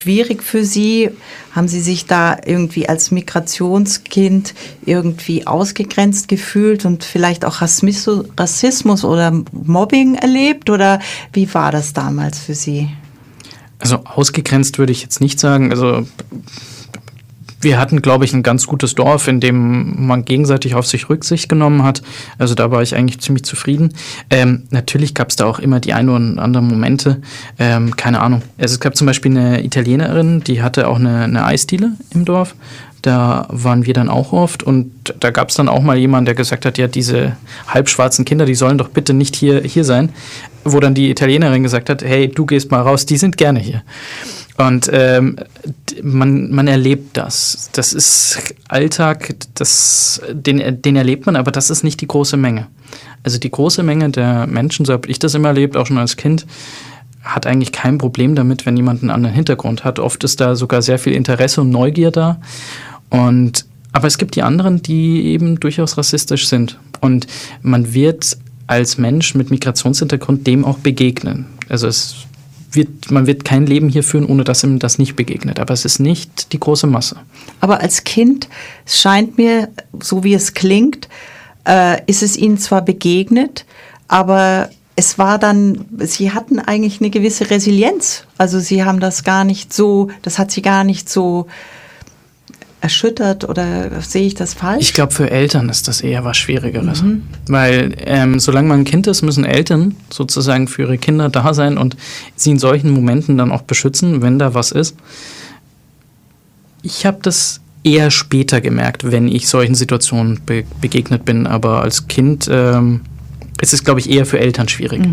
schwierig für Sie? Haben Sie sich da irgendwie als Migrationskind irgendwie ausgegrenzt gefühlt und vielleicht auch Rassismus oder Mobbing erlebt? Oder wie war das damals für Sie? Also ausgegrenzt würde ich jetzt nicht sagen. Also wir hatten, glaube ich, ein ganz gutes Dorf, in dem man gegenseitig auf sich Rücksicht genommen hat. Also da war ich eigentlich ziemlich zufrieden. Natürlich gab es da auch immer die ein oder anderen Momente. Keine Ahnung. Also es gab zum Beispiel eine Italienerin, die hatte auch eine Eisdiele im Dorf. Da waren wir dann auch oft und da gab es dann auch mal jemanden, der gesagt hat, ja, diese halbschwarzen Kinder, die sollen doch bitte nicht hier sein. Wo dann die Italienerin gesagt hat, hey, du gehst mal raus, die sind gerne hier. Und man erlebt das. Das ist Alltag, den erlebt man, aber das ist nicht die große Menge. Also die große Menge der Menschen, so habe ich das immer erlebt, auch schon als Kind, hat eigentlich kein Problem damit, wenn jemand einen anderen Hintergrund hat. Oft ist da sogar sehr viel Interesse und Neugier da. Aber es gibt die anderen, die eben durchaus rassistisch sind. Und man wird als Mensch mit Migrationshintergrund dem auch begegnen. Also man wird kein Leben hier führen, ohne dass ihm das nicht begegnet. Aber es ist nicht die große Masse. Aber als Kind, es scheint mir, so wie es klingt, ist es Ihnen zwar begegnet, aber es war dann, Sie hatten eigentlich eine gewisse Resilienz. Also Sie haben das hat Sie gar nicht so erschüttert, oder sehe ich das falsch? Ich glaube, für Eltern ist das eher was Schwierigeres. Weil solange man ein Kind ist, müssen Eltern sozusagen für ihre Kinder da sein und sie in solchen Momenten dann auch beschützen, wenn da was ist. Ich habe das eher später gemerkt, wenn ich solchen Situationen begegnet bin. Aber als Kind ist es, glaube ich, eher für Eltern schwierig.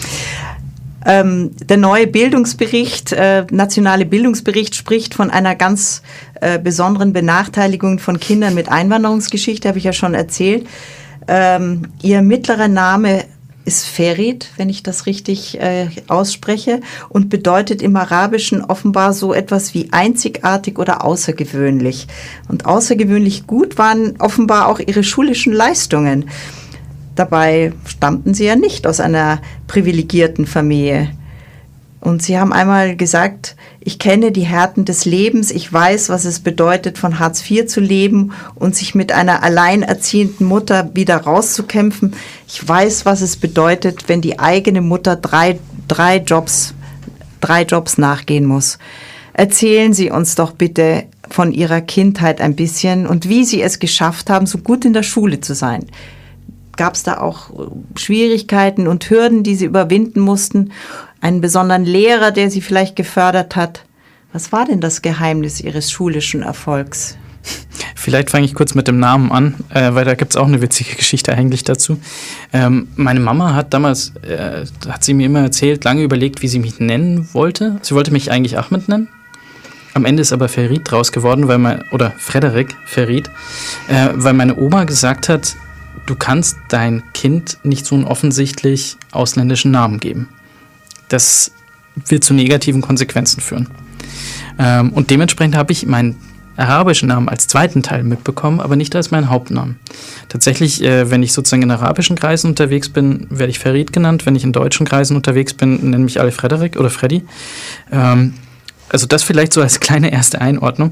Der neue Bildungsbericht, nationale Bildungsbericht, spricht von einer ganz besonderen Benachteiligung von Kindern mit Einwanderungsgeschichte, habe ich ja schon erzählt. Ihr mittlerer Name ist Ferit, wenn ich das richtig ausspreche, und bedeutet im Arabischen offenbar so etwas wie einzigartig oder außergewöhnlich. Und außergewöhnlich gut waren offenbar auch ihre schulischen Leistungen. Dabei stammten Sie ja nicht aus einer privilegierten Familie. Und Sie haben einmal gesagt, ich kenne die Härten des Lebens, ich weiß, was es bedeutet, von Hartz IV zu leben und sich mit einer alleinerziehenden Mutter wieder rauszukämpfen. Ich weiß, was es bedeutet, wenn die eigene Mutter drei Jobs nachgehen muss. Erzählen Sie uns doch bitte von Ihrer Kindheit ein bisschen und wie Sie es geschafft haben, so gut in der Schule zu sein. Gab es da auch Schwierigkeiten und Hürden, die Sie überwinden mussten? Einen besonderen Lehrer, der Sie vielleicht gefördert hat? Was war denn das Geheimnis Ihres schulischen Erfolgs? Vielleicht fange ich kurz mit dem Namen an, weil da gibt es auch eine witzige Geschichte eigentlich dazu. Meine Mama hat damals, hat sie mir immer erzählt, lange überlegt, wie sie mich nennen wollte. Sie wollte mich eigentlich Ahmed nennen. Am Ende ist aber Ferit draus geworden, oder Frederik Ferit, weil meine Oma gesagt hat, du kannst dein Kind nicht so einen offensichtlich ausländischen Namen geben. Das wird zu negativen Konsequenzen führen. Und dementsprechend habe ich meinen arabischen Namen als zweiten Teil mitbekommen, aber nicht als meinen Hauptnamen. Tatsächlich, wenn ich sozusagen in arabischen Kreisen unterwegs bin, werde ich Ferit genannt. Wenn ich in deutschen Kreisen unterwegs bin, nennen mich alle Frederik oder Freddy. Also das vielleicht so als kleine erste Einordnung.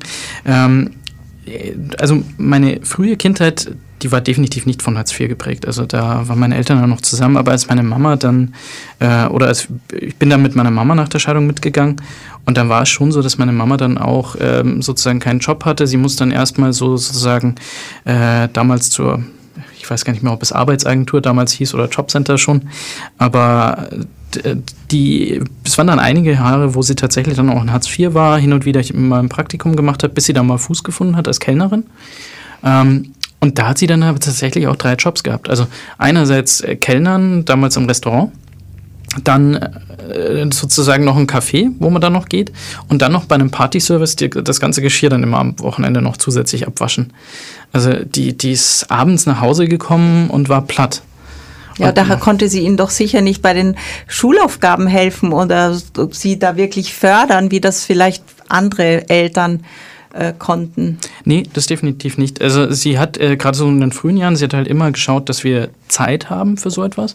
Also meine frühe Kindheit, die war definitiv nicht von Hartz IV geprägt. Also da waren meine Eltern dann noch zusammen, aber als meine Mama dann, ich bin dann mit meiner Mama nach der Scheidung mitgegangen und dann war es schon so, dass meine Mama dann auch sozusagen keinen Job hatte. Sie musste dann erstmal sozusagen damals ich weiß gar nicht mehr, ob es Arbeitsagentur damals hieß oder Jobcenter schon, aber es waren dann einige Jahre, wo sie tatsächlich dann auch in Hartz IV war, hin und wieder mal ein Praktikum gemacht hat, bis sie dann mal Fuß gefunden hat als Kellnerin. Und da hat sie dann aber tatsächlich auch 3 Jobs gehabt. Also einerseits Kellnern, damals im Restaurant, dann sozusagen noch ein Café, wo man dann noch geht und dann noch bei einem Partyservice das ganze Geschirr dann immer am Wochenende noch zusätzlich abwaschen. Also die ist abends nach Hause gekommen und war platt. Ja, daher konnte sie Ihnen doch sicher nicht bei den Schulaufgaben helfen oder Sie da wirklich fördern, wie das vielleicht andere Eltern konnten? Nee, das definitiv nicht. Also sie hat gerade so in den frühen Jahren, sie hat halt immer geschaut, dass wir Zeit haben für so etwas.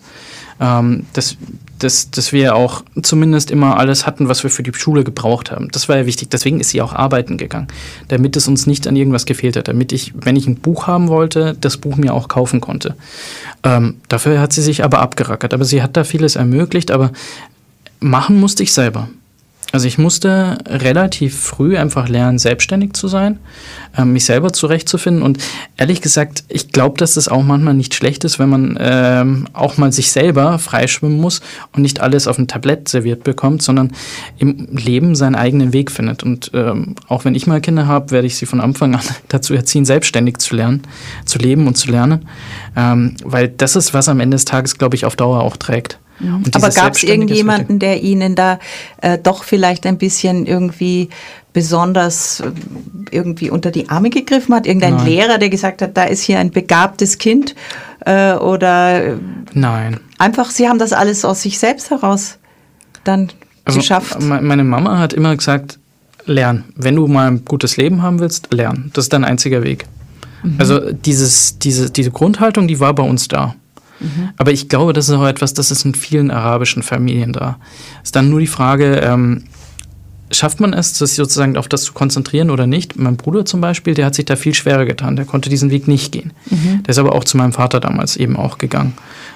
Dass wir auch zumindest immer alles hatten, was wir für die Schule gebraucht haben. Das war ja wichtig. Deswegen ist sie auch arbeiten gegangen, damit es uns nicht an irgendwas gefehlt hat. Damit ich, wenn ich ein Buch haben wollte, das Buch mir auch kaufen konnte. Dafür hat sie sich aber abgerackert. Aber sie hat da vieles ermöglicht, aber machen musste ich selber. Also ich musste relativ früh einfach lernen, selbstständig zu sein, mich selber zurechtzufinden. Und ehrlich gesagt, ich glaube, dass das auch manchmal nicht schlecht ist, wenn man auch mal sich selber freischwimmen muss und nicht alles auf ein Tablett serviert bekommt, sondern im Leben seinen eigenen Weg findet. Und auch wenn ich mal Kinder habe, werde ich sie von Anfang an dazu erziehen, selbstständig zu lernen, zu leben und zu lernen. Weil das ist, was am Ende des Tages, glaube ich, auf Dauer auch trägt. Aber gab es irgendjemanden, der Ihnen da doch vielleicht ein bisschen irgendwie besonders irgendwie unter die Arme gegriffen hat? Irgendein Lehrer, der gesagt hat, da ist hier ein begabtes Kind? Oder Nein. Einfach, Sie haben das alles aus sich selbst heraus dann geschafft? Meine Mama hat immer gesagt, lern. Wenn du mal ein gutes Leben haben willst, lern. Das ist dein einziger Weg. Also diese Grundhaltung, die war bei uns da. Aber ich glaube, das ist auch etwas, das ist in vielen arabischen Familien da. Es ist dann nur die Frage, schafft man es, sich sozusagen auf das zu konzentrieren oder nicht? Mein Bruder zum Beispiel, der hat sich da viel schwerer getan. Der konnte diesen Weg nicht gehen. Der ist aber auch zu meinem Vater damals eben auch gegangen.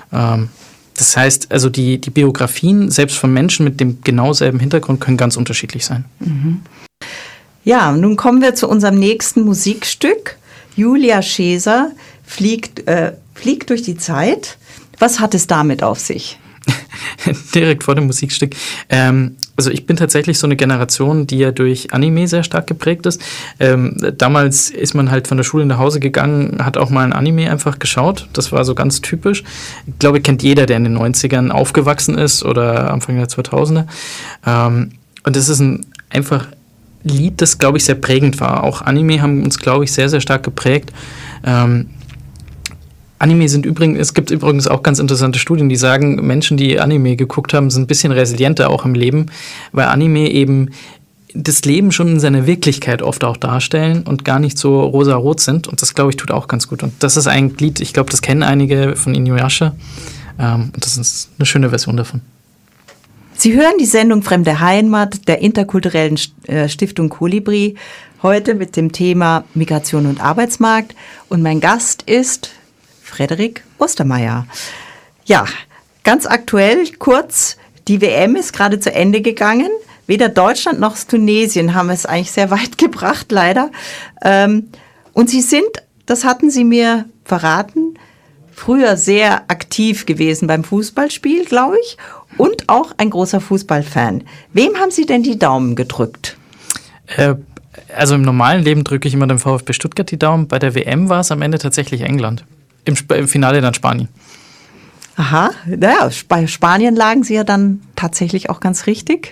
Das heißt, also die Biografien, selbst von Menschen mit dem genau selben Hintergrund, können ganz unterschiedlich sein. Ja, nun kommen wir zu unserem nächsten Musikstück. Julia Scheser fliegt durch die Zeit. Was hat es damit auf sich? Direkt vor dem Musikstück. Also ich bin tatsächlich so eine Generation, die ja durch Anime sehr stark geprägt ist. Damals ist man halt von der Schule nach Hause gegangen, hat auch mal ein Anime einfach geschaut. Das war so ganz typisch. Ich glaube, kennt jeder, der in den 90ern aufgewachsen ist oder Anfang der 2000er. Und das ist einfach Lied, das, glaube ich, sehr prägend war. Auch Anime haben uns, glaube ich, sehr, sehr stark geprägt. Anime es gibt übrigens auch ganz interessante Studien, die sagen, Menschen, die Anime geguckt haben, sind ein bisschen resilienter auch im Leben, weil Anime eben das Leben schon in seiner Wirklichkeit oft auch darstellen und gar nicht so rosa-rot sind. Und das, glaube ich, tut auch ganz gut. Und das ist ein Lied, ich glaube, das kennen einige von Inuyasha. Und das ist eine schöne Version davon. Sie hören die Sendung Fremde Heimat der interkulturellen Stiftung Kolibri, heute mit dem Thema Migration und Arbeitsmarkt. Und mein Gast ist Frederik Ostermeier. Ja, ganz aktuell, kurz, die WM ist gerade zu Ende gegangen. Weder Deutschland noch Tunesien haben es eigentlich sehr weit gebracht, leider. Und Sie sind, das hatten Sie mir verraten, früher sehr aktiv gewesen beim Fußballspiel, glaube ich, und auch ein großer Fußballfan. Wem haben Sie denn die Daumen gedrückt? Also im normalen Leben drücke ich immer dem VfB Stuttgart die Daumen. Bei der WM war es am Ende tatsächlich England. Im Finale dann Spanien. Aha, naja, bei Spanien lagen Sie ja dann tatsächlich auch ganz richtig.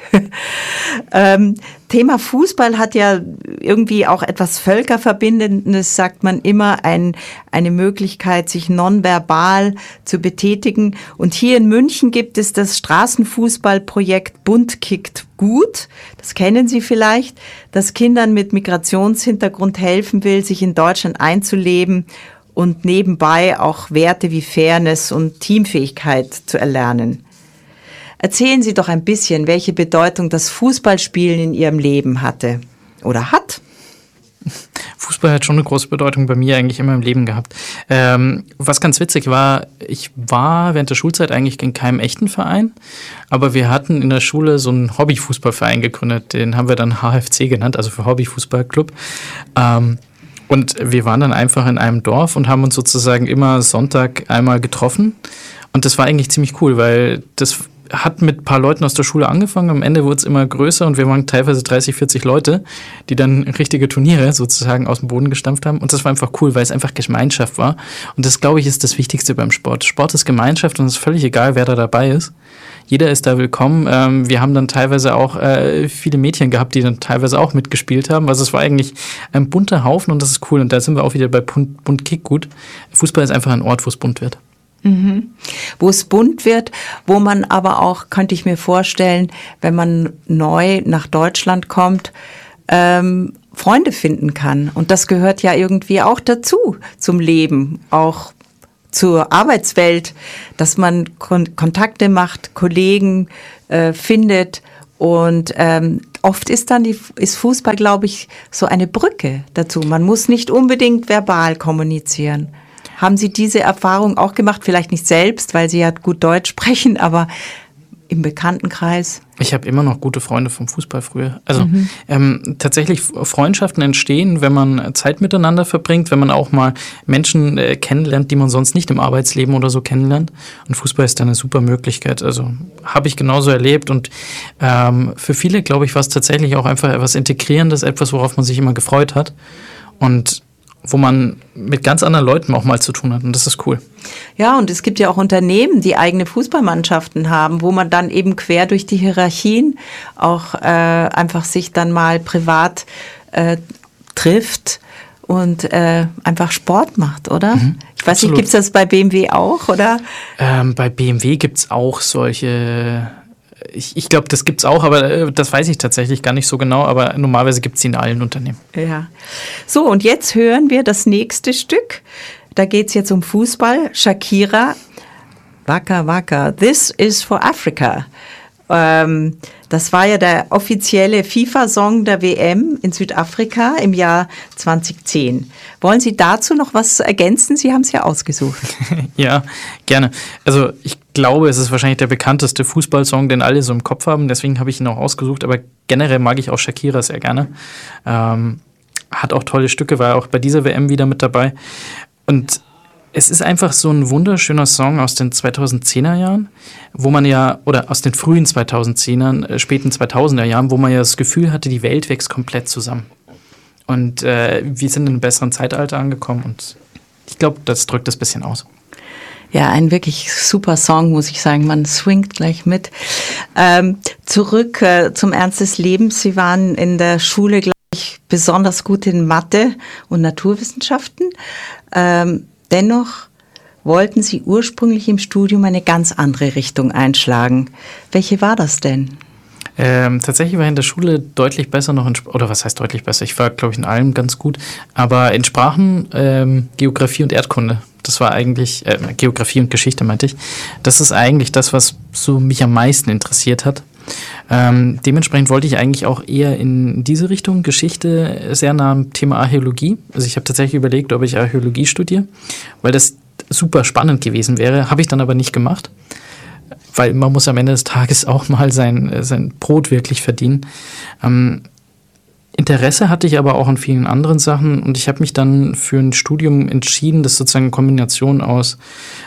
Thema Fußball hat ja irgendwie auch etwas Völkerverbindendes, sagt man immer, eine Möglichkeit, sich nonverbal zu betätigen. Und hier in München gibt es das Straßenfußballprojekt Bund kickt gut. Das kennen Sie vielleicht, das Kindern mit Migrationshintergrund helfen will, sich in Deutschland einzuleben und nebenbei auch Werte wie Fairness und Teamfähigkeit zu erlernen. Erzählen Sie doch ein bisschen, welche Bedeutung das Fußballspielen in Ihrem Leben hatte oder hat. Fußball hat schon eine große Bedeutung bei mir eigentlich immer im Leben gehabt. Was ganz witzig war, ich war während der Schulzeit eigentlich in keinem echten Verein, aber wir hatten in der Schule so einen Hobbyfußballverein gegründet, den haben wir dann HFC genannt, also für Hobbyfußballclub. Und wir waren dann einfach in einem Dorf und haben uns sozusagen immer Sonntag einmal getroffen. Und das war eigentlich ziemlich cool, weil das hat mit ein paar Leuten aus der Schule angefangen. Am Ende wurde es immer größer und wir waren teilweise 30, 40 Leute, die dann richtige Turniere sozusagen aus dem Boden gestampft haben. Und das war einfach cool, weil es einfach Gemeinschaft war. Und das, glaube ich, ist das Wichtigste beim Sport. Sport ist Gemeinschaft und es ist völlig egal, wer da dabei ist. Jeder ist da willkommen. Wir haben dann teilweise auch viele Mädchen gehabt, die dann teilweise auch mitgespielt haben. Also es war eigentlich ein bunter Haufen und das ist cool. Und da sind wir auch wieder bei Bunt Kick gut. Fußball ist einfach ein Ort, wo es bunt wird. Mhm. Wo es bunt wird, wo man aber auch, könnte ich mir vorstellen, wenn man neu nach Deutschland kommt, Freunde finden kann. Und das gehört ja irgendwie auch dazu, zum Leben, auch zur Arbeitswelt, dass man Kontakte macht, Kollegen findet. Und oft ist Fußball, glaube ich, so eine Brücke dazu. Man muss nicht unbedingt verbal kommunizieren. Haben Sie diese Erfahrung auch gemacht? Vielleicht nicht selbst, weil Sie ja gut Deutsch sprechen, aber im Bekanntenkreis? Ich habe immer noch gute Freunde vom Fußball früher. Also tatsächlich Freundschaften entstehen, wenn man Zeit miteinander verbringt, wenn man auch mal Menschen kennenlernt, die man sonst nicht im Arbeitsleben oder so kennenlernt. Und Fußball ist da eine super Möglichkeit. Also habe ich genauso erlebt. Und für viele, glaube ich, war es tatsächlich auch einfach etwas Integrierendes, etwas, worauf man sich immer gefreut hat. Und wo man mit ganz anderen Leuten auch mal zu tun hat. Und das ist cool. Ja, und es gibt ja auch Unternehmen, die eigene Fußballmannschaften haben, wo man dann eben quer durch die Hierarchien auch einfach sich dann mal privat trifft und einfach Sport macht, oder? Ich weiß nicht, gibt es das bei BMW auch, oder? Bei BMW gibt es auch solche... Ich glaube, das gibt's auch, aber das weiß ich tatsächlich gar nicht so genau, aber normalerweise gibt's sie in allen Unternehmen. Ja. So, und jetzt hören wir das nächste Stück. Da geht's jetzt um Fußball. Shakira, Waka Waka, This is for Africa. Das war ja der offizielle FIFA-Song der WM in Südafrika im Jahr 2010. Wollen Sie dazu noch was ergänzen? Sie haben es ja ausgesucht. Ja, gerne. Also ich glaube, es ist wahrscheinlich der bekannteste Fußballsong, den alle so im Kopf haben. Deswegen habe ich ihn auch ausgesucht. Aber generell mag ich auch Shakira sehr gerne. Hat auch tolle Stücke, war auch bei dieser WM wieder mit dabei. Und es ist einfach so ein wunderschöner Song aus den 2010er Jahren, wo man ja, oder aus den frühen 2010ern, späten 2000er Jahren, wo man ja das Gefühl hatte, die Welt wächst komplett zusammen. Und wir sind in einem besseren Zeitalter angekommen und ich glaube, das drückt das ein bisschen aus. Ja, ein wirklich super Song, muss ich sagen. Man swingt gleich mit. Zurück zum Ernst des Lebens. Sie waren in der Schule, glaube ich, besonders gut in Mathe und Naturwissenschaften. Dennoch wollten Sie ursprünglich im Studium eine ganz andere Richtung einschlagen. Welche war das denn? Tatsächlich war ich in der Schule deutlich besser noch oder was heißt deutlich besser? Ich war, glaube ich, in allem ganz gut, aber in Sprachen, Geografie und Erdkunde. Das war eigentlich, Geografie und Geschichte meinte ich. Das ist eigentlich das, was so mich am meisten interessiert hat. Dementsprechend wollte ich eigentlich auch eher in diese Richtung, Geschichte, sehr nah am Thema Archäologie. Also ich habe tatsächlich überlegt, ob ich Archäologie studiere, weil das super spannend gewesen wäre. Habe ich dann aber nicht gemacht, weil man muss am Ende des Tages auch mal sein Brot wirklich verdienen. Interesse hatte ich aber auch an vielen anderen Sachen und ich habe mich dann für ein Studium entschieden, das sozusagen eine Kombination aus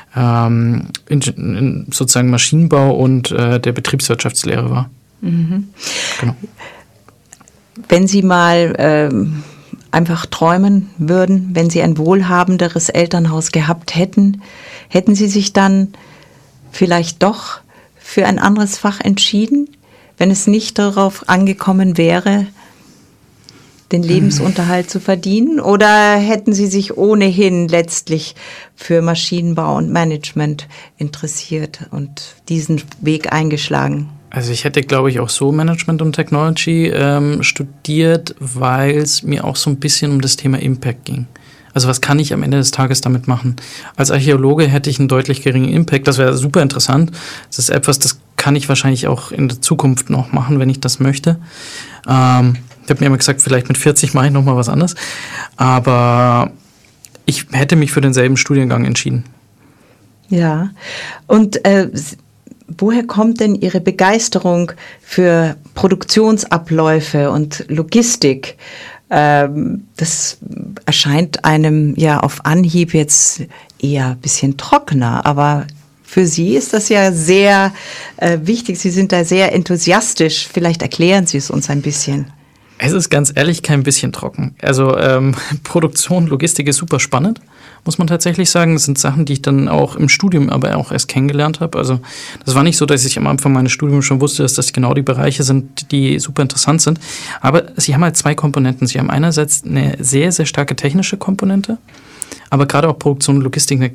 sozusagen Maschinenbau und der Betriebswirtschaftslehre war. Mhm. Genau. Wenn Sie mal einfach träumen würden, wenn Sie ein wohlhabenderes Elternhaus gehabt hätten, hätten Sie sich dann vielleicht doch für ein anderes Fach entschieden, wenn es nicht darauf angekommen wäre, den Lebensunterhalt zu verdienen? Oder hätten Sie sich ohnehin letztlich für Maschinenbau und Management interessiert und diesen Weg eingeschlagen? Also ich hätte, glaube ich, auch so Management und Technology studiert, weil es mir auch so ein bisschen um das Thema Impact ging. Also was kann ich am Ende des Tages damit machen? Als Archäologe hätte ich einen deutlich geringen Impact. Das wäre super interessant. Das ist etwas, das kann ich wahrscheinlich auch in der Zukunft noch machen, wenn ich das möchte. Ich habe mir immer gesagt, vielleicht mit 40 mache ich nochmal was anderes. Aber ich hätte mich für denselben Studiengang entschieden. Ja, und woher kommt denn Ihre Begeisterung für Produktionsabläufe und Logistik? Das erscheint einem ja auf Anhieb jetzt eher ein bisschen trockener, aber für Sie ist das ja sehr wichtig. Sie sind da sehr enthusiastisch. Vielleicht erklären Sie es uns ein bisschen. Es ist ganz ehrlich kein bisschen trocken. Also Produktion, Logistik ist super spannend, muss man tatsächlich sagen. Das sind Sachen, die ich dann auch im Studium aber auch erst kennengelernt habe. Also das war nicht so, dass ich am Anfang meines Studiums schon wusste, dass das genau die Bereiche sind, die super interessant sind. Aber sie haben halt zwei Komponenten. Sie haben einerseits eine sehr, sehr starke technische Komponente, aber gerade auch Produktion und Logistik eine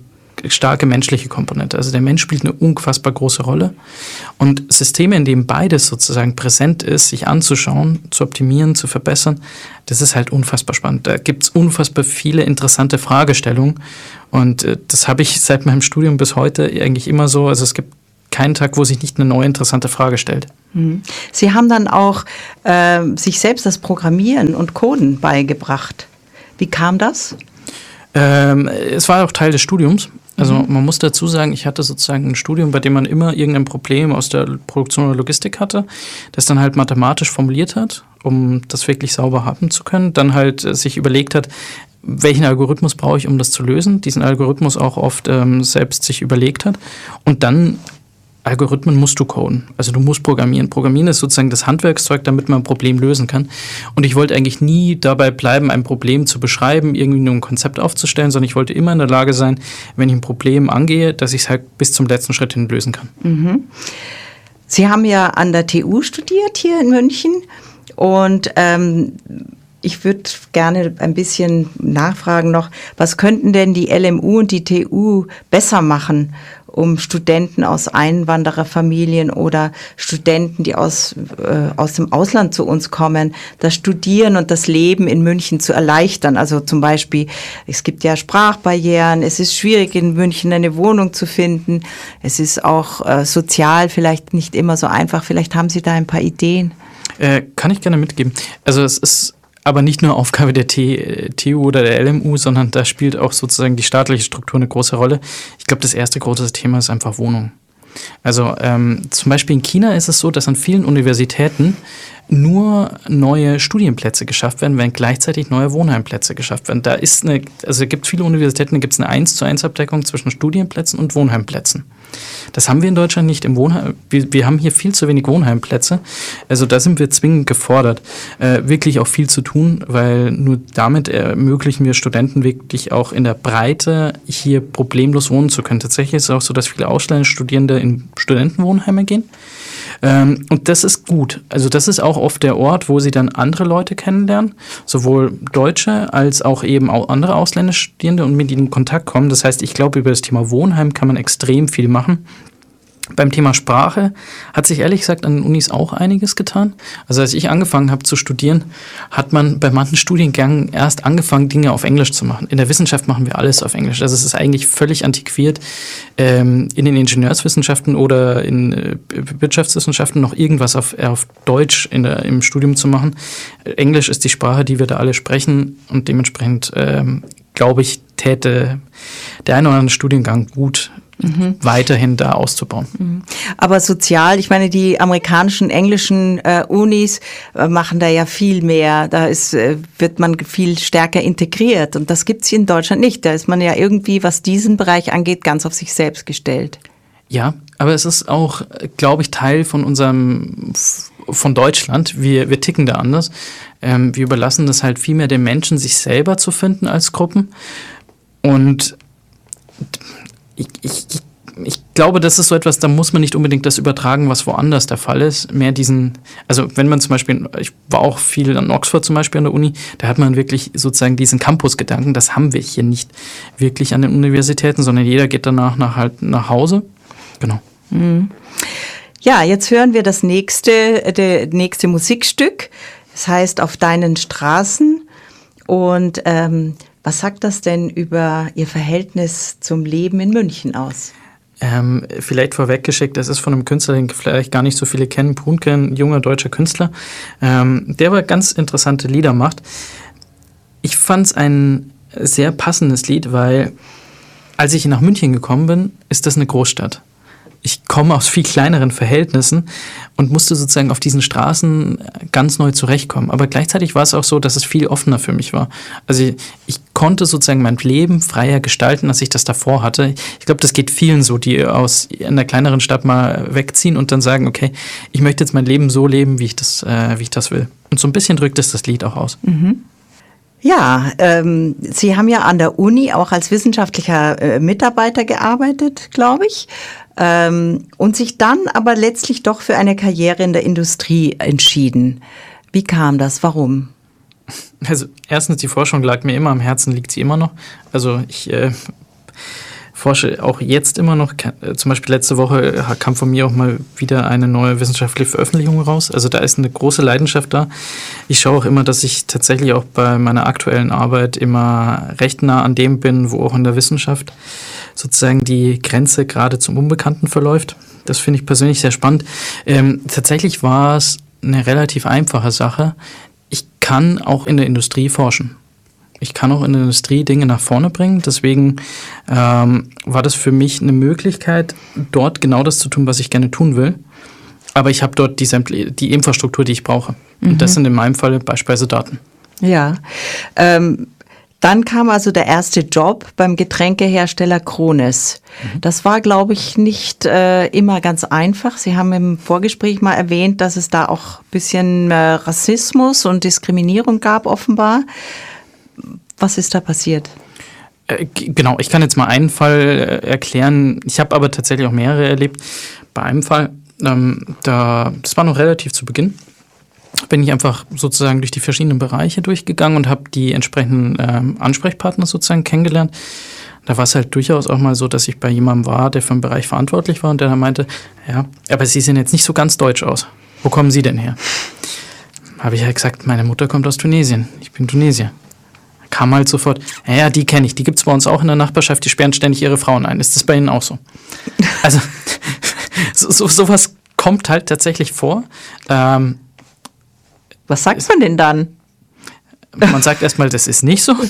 starke menschliche Komponente. Also der Mensch spielt eine unfassbar große Rolle. Und Systeme, in denen beides sozusagen präsent ist, sich anzuschauen, zu optimieren, zu verbessern, das ist halt unfassbar spannend. Da gibt es unfassbar viele interessante Fragestellungen. Und das habe ich seit meinem Studium bis heute eigentlich immer so. Also es gibt keinen Tag, wo sich nicht eine neue interessante Frage stellt. Sie haben dann auch sich selbst das Programmieren und Coden beigebracht. Wie kam das? Es war auch Teil des Studiums. Also man muss dazu sagen, ich hatte sozusagen ein Studium, bei dem man immer irgendein Problem aus der Produktion oder Logistik hatte, das dann halt mathematisch formuliert hat, um das wirklich sauber haben zu können. Dann halt sich überlegt hat, welchen Algorithmus brauche ich, um das zu lösen. Diesen Algorithmus auch oft selbst sich überlegt hat. Und dann Algorithmen musst du coden, also du musst programmieren. Programmieren ist sozusagen das Handwerkszeug, damit man ein Problem lösen kann. Und ich wollte eigentlich nie dabei bleiben, ein Problem zu beschreiben, irgendwie nur ein Konzept aufzustellen, sondern ich wollte immer in der Lage sein, wenn ich ein Problem angehe, dass ich es halt bis zum letzten Schritt hin lösen kann. Mhm. Sie haben ja an der TU studiert hier in München und ich würde gerne ein bisschen nachfragen noch, was könnten denn die LMU und die TU besser machen, um Studenten aus Einwandererfamilien oder Studenten, die aus dem Ausland zu uns kommen, das Studieren und das Leben in München zu erleichtern. Also zum Beispiel, es gibt ja Sprachbarrieren, es ist schwierig in München eine Wohnung zu finden, es ist auch sozial vielleicht nicht immer so einfach. Vielleicht haben Sie da ein paar Ideen. Kann ich gerne mitgeben. Also es ist aber nicht nur Aufgabe der TU oder der LMU, sondern da spielt auch sozusagen die staatliche Struktur eine große Rolle. Ich glaube, das erste große Thema ist einfach Wohnung. Also zum Beispiel in China ist es so, dass an vielen Universitäten nur neue Studienplätze geschafft werden, während gleichzeitig neue Wohnheimplätze geschafft werden. Es gibt viele Universitäten, da gibt es eine 1:1 Abdeckung zwischen Studienplätzen und Wohnheimplätzen. Das haben wir in Deutschland nicht im Wohnheim. Wir haben hier viel zu wenig Wohnheimplätze. Also da sind wir zwingend gefordert, wirklich auch viel zu tun, weil nur damit ermöglichen wir Studenten wirklich auch in der Breite hier problemlos wohnen zu können. Tatsächlich ist es auch so, dass viele ausländische Studierende in Studentenwohnheime gehen. Und das ist gut. Also das ist auch oft der Ort, wo sie dann andere Leute kennenlernen, sowohl Deutsche als auch eben auch andere ausländische Studierende und mit ihnen in Kontakt kommen. Das heißt, ich glaube, über das Thema Wohnheim kann man extrem viel machen. Beim Thema Sprache hat sich ehrlich gesagt an den Unis auch einiges getan. Also als ich angefangen habe zu studieren, hat man bei manchen Studiengängen erst angefangen, Dinge auf Englisch zu machen. In der Wissenschaft machen wir alles auf Englisch. Also es ist eigentlich völlig antiquiert, in den Ingenieurswissenschaften oder in Wirtschaftswissenschaften noch irgendwas auf Deutsch im Studium zu machen. Englisch ist die Sprache, die wir da alle sprechen und dementsprechend, glaube ich, täte der ein oder andere Studiengang gut, weiterhin da auszubauen. Aber sozial, ich meine, die amerikanischen, englischen Unis machen da ja viel mehr. Da wird man viel stärker integriert und das gibt's hier in Deutschland nicht. Da ist man ja irgendwie, was diesen Bereich angeht, ganz auf sich selbst gestellt. Ja, aber es ist auch, glaube ich, Teil von Deutschland. Wir ticken da anders. Wir überlassen das halt viel mehr den Menschen, sich selber zu finden als Gruppen. Und ich glaube, das ist so etwas, da muss man nicht unbedingt das übertragen, was woanders der Fall ist. Also wenn man zum Beispiel, ich war auch viel an Oxford zum Beispiel an der Uni, da hat man wirklich sozusagen diesen Campus-Gedanken, das haben wir hier nicht wirklich an den Universitäten, sondern jeder geht danach nach Hause. Genau. Ja, jetzt hören wir das nächste Musikstück. Das heißt Auf deinen Straßen. Und was sagt das denn über Ihr Verhältnis zum Leben in München aus? Vielleicht vorweggeschickt, das ist von einem Künstler, den vielleicht gar nicht so viele kennen, Brunke, ein junger deutscher Künstler, der aber ganz interessante Lieder macht. Ich fand es ein sehr passendes Lied, weil als ich nach München gekommen bin, ist das eine Großstadt. Ich komme aus viel kleineren Verhältnissen und musste sozusagen auf diesen Straßen ganz neu zurechtkommen. Aber gleichzeitig war es auch so, dass es viel offener für mich war. Also ich konnte sozusagen mein Leben freier gestalten, als ich das davor hatte. Ich glaube, das geht vielen so, die aus einer kleineren Stadt mal wegziehen und dann sagen, okay, ich möchte jetzt mein Leben so leben, wie ich das will. Und so ein bisschen drückt es das Lied auch aus. Mhm. Ja, Sie haben ja an der Uni auch als wissenschaftlicher Mitarbeiter gearbeitet, glaube ich, und sich dann aber letztlich doch für eine Karriere in der Industrie entschieden. Wie kam das? Warum? Also erstens, die Forschung lag mir immer am Herzen, liegt sie immer noch. Also ich forsche auch jetzt immer noch, zum Beispiel letzte Woche kam von mir auch mal wieder eine neue wissenschaftliche Veröffentlichung raus. Also da ist eine große Leidenschaft da. Ich schaue auch immer, dass ich tatsächlich auch bei meiner aktuellen Arbeit immer recht nah an dem bin, wo auch in der Wissenschaft sozusagen die Grenze gerade zum Unbekannten verläuft. Das finde ich persönlich sehr spannend. Tatsächlich war es eine relativ einfache Sache. Ich kann auch in der Industrie forschen. Ich kann auch in der Industrie Dinge nach vorne bringen. Deswegen war das für mich eine Möglichkeit, dort genau das zu tun, was ich gerne tun will. Aber ich habe dort die Infrastruktur, die ich brauche. Und das sind in meinem Fall beispielsweise Daten. Ja, dann kam also der erste Job beim Getränkehersteller Krones. Das war, glaube ich, nicht immer ganz einfach. Sie haben im Vorgespräch mal erwähnt, dass es da auch ein bisschen Rassismus und Diskriminierung gab, offenbar. Was ist da passiert? Genau, ich kann jetzt mal einen Fall erklären. Ich habe aber tatsächlich auch mehrere erlebt. Bei einem Fall, das war noch relativ zu Beginn, bin ich einfach sozusagen durch die verschiedenen Bereiche durchgegangen und habe die entsprechenden Ansprechpartner sozusagen kennengelernt. Da war es halt durchaus auch mal so, dass ich bei jemandem war, der für einen Bereich verantwortlich war und der dann meinte, ja, aber Sie sehen jetzt nicht so ganz deutsch aus. Wo kommen Sie denn her? Habe ich halt gesagt, meine Mutter kommt aus Tunesien. Ich bin Tunesier. Kam halt sofort, ja, die kenne ich, die gibt es bei uns auch in der Nachbarschaft, die sperren ständig ihre Frauen ein. Ist das bei Ihnen auch so? Also sowas kommt halt tatsächlich vor. Was sagt man denn dann? Man sagt erstmal, das ist nicht so.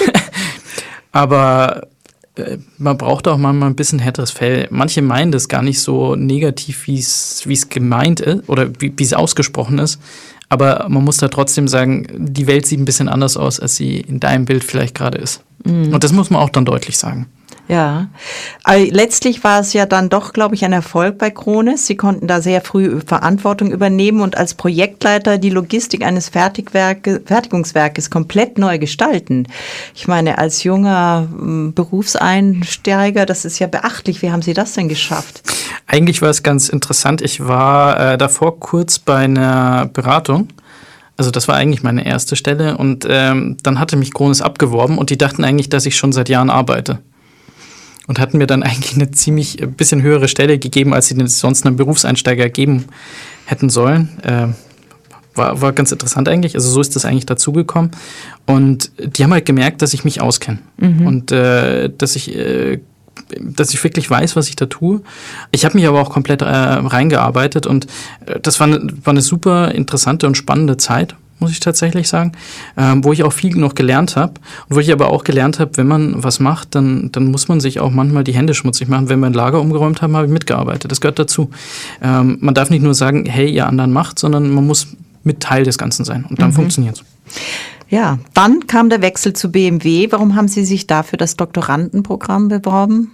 Aber man braucht auch manchmal ein bisschen härteres Fell. Manche meinen das gar nicht so negativ, wie es gemeint ist oder wie es ausgesprochen ist. Aber man muss da trotzdem sagen, die Welt sieht ein bisschen anders aus, als sie in deinem Bild vielleicht gerade ist. Mhm. Und das muss man auch dann deutlich sagen. Ja, aber letztlich war es ja dann doch, glaube ich, ein Erfolg bei Krones. Sie konnten da sehr früh Verantwortung übernehmen und als Projektleiter die Logistik eines Fertigungswerkes komplett neu gestalten. Ich meine, als junger Berufseinsteiger, das ist ja beachtlich. Wie haben Sie das denn geschafft? Eigentlich war es ganz interessant. Ich war davor kurz bei einer Beratung. Also das war eigentlich meine erste Stelle und dann hatte mich Krones abgeworben und die dachten eigentlich, dass ich schon seit Jahren arbeite. Und hatten mir dann eigentlich eine ziemlich bisschen höhere Stelle gegeben, als sie sonst einem Berufseinsteiger geben hätten sollen. War ganz interessant eigentlich. Also so ist das eigentlich dazugekommen. Und die haben halt gemerkt, dass ich mich auskenne. Mhm. Und dass ich wirklich weiß, was ich da tue. Ich habe mich aber auch komplett reingearbeitet und das war eine super interessante und spannende Zeit, muss ich tatsächlich sagen, wo ich auch viel noch gelernt habe und wo ich aber auch gelernt habe, wenn man was macht, dann muss man sich auch manchmal die Hände schmutzig machen. Wenn wir ein Lager umgeräumt haben, habe ich mitgearbeitet. Das gehört dazu. Man darf nicht nur sagen, hey, ihr anderen macht, sondern man muss mit Teil des Ganzen sein und dann funktioniert es. Ja, dann kam der Wechsel zu BMW. Warum haben Sie sich dafür das Doktorandenprogramm beworben?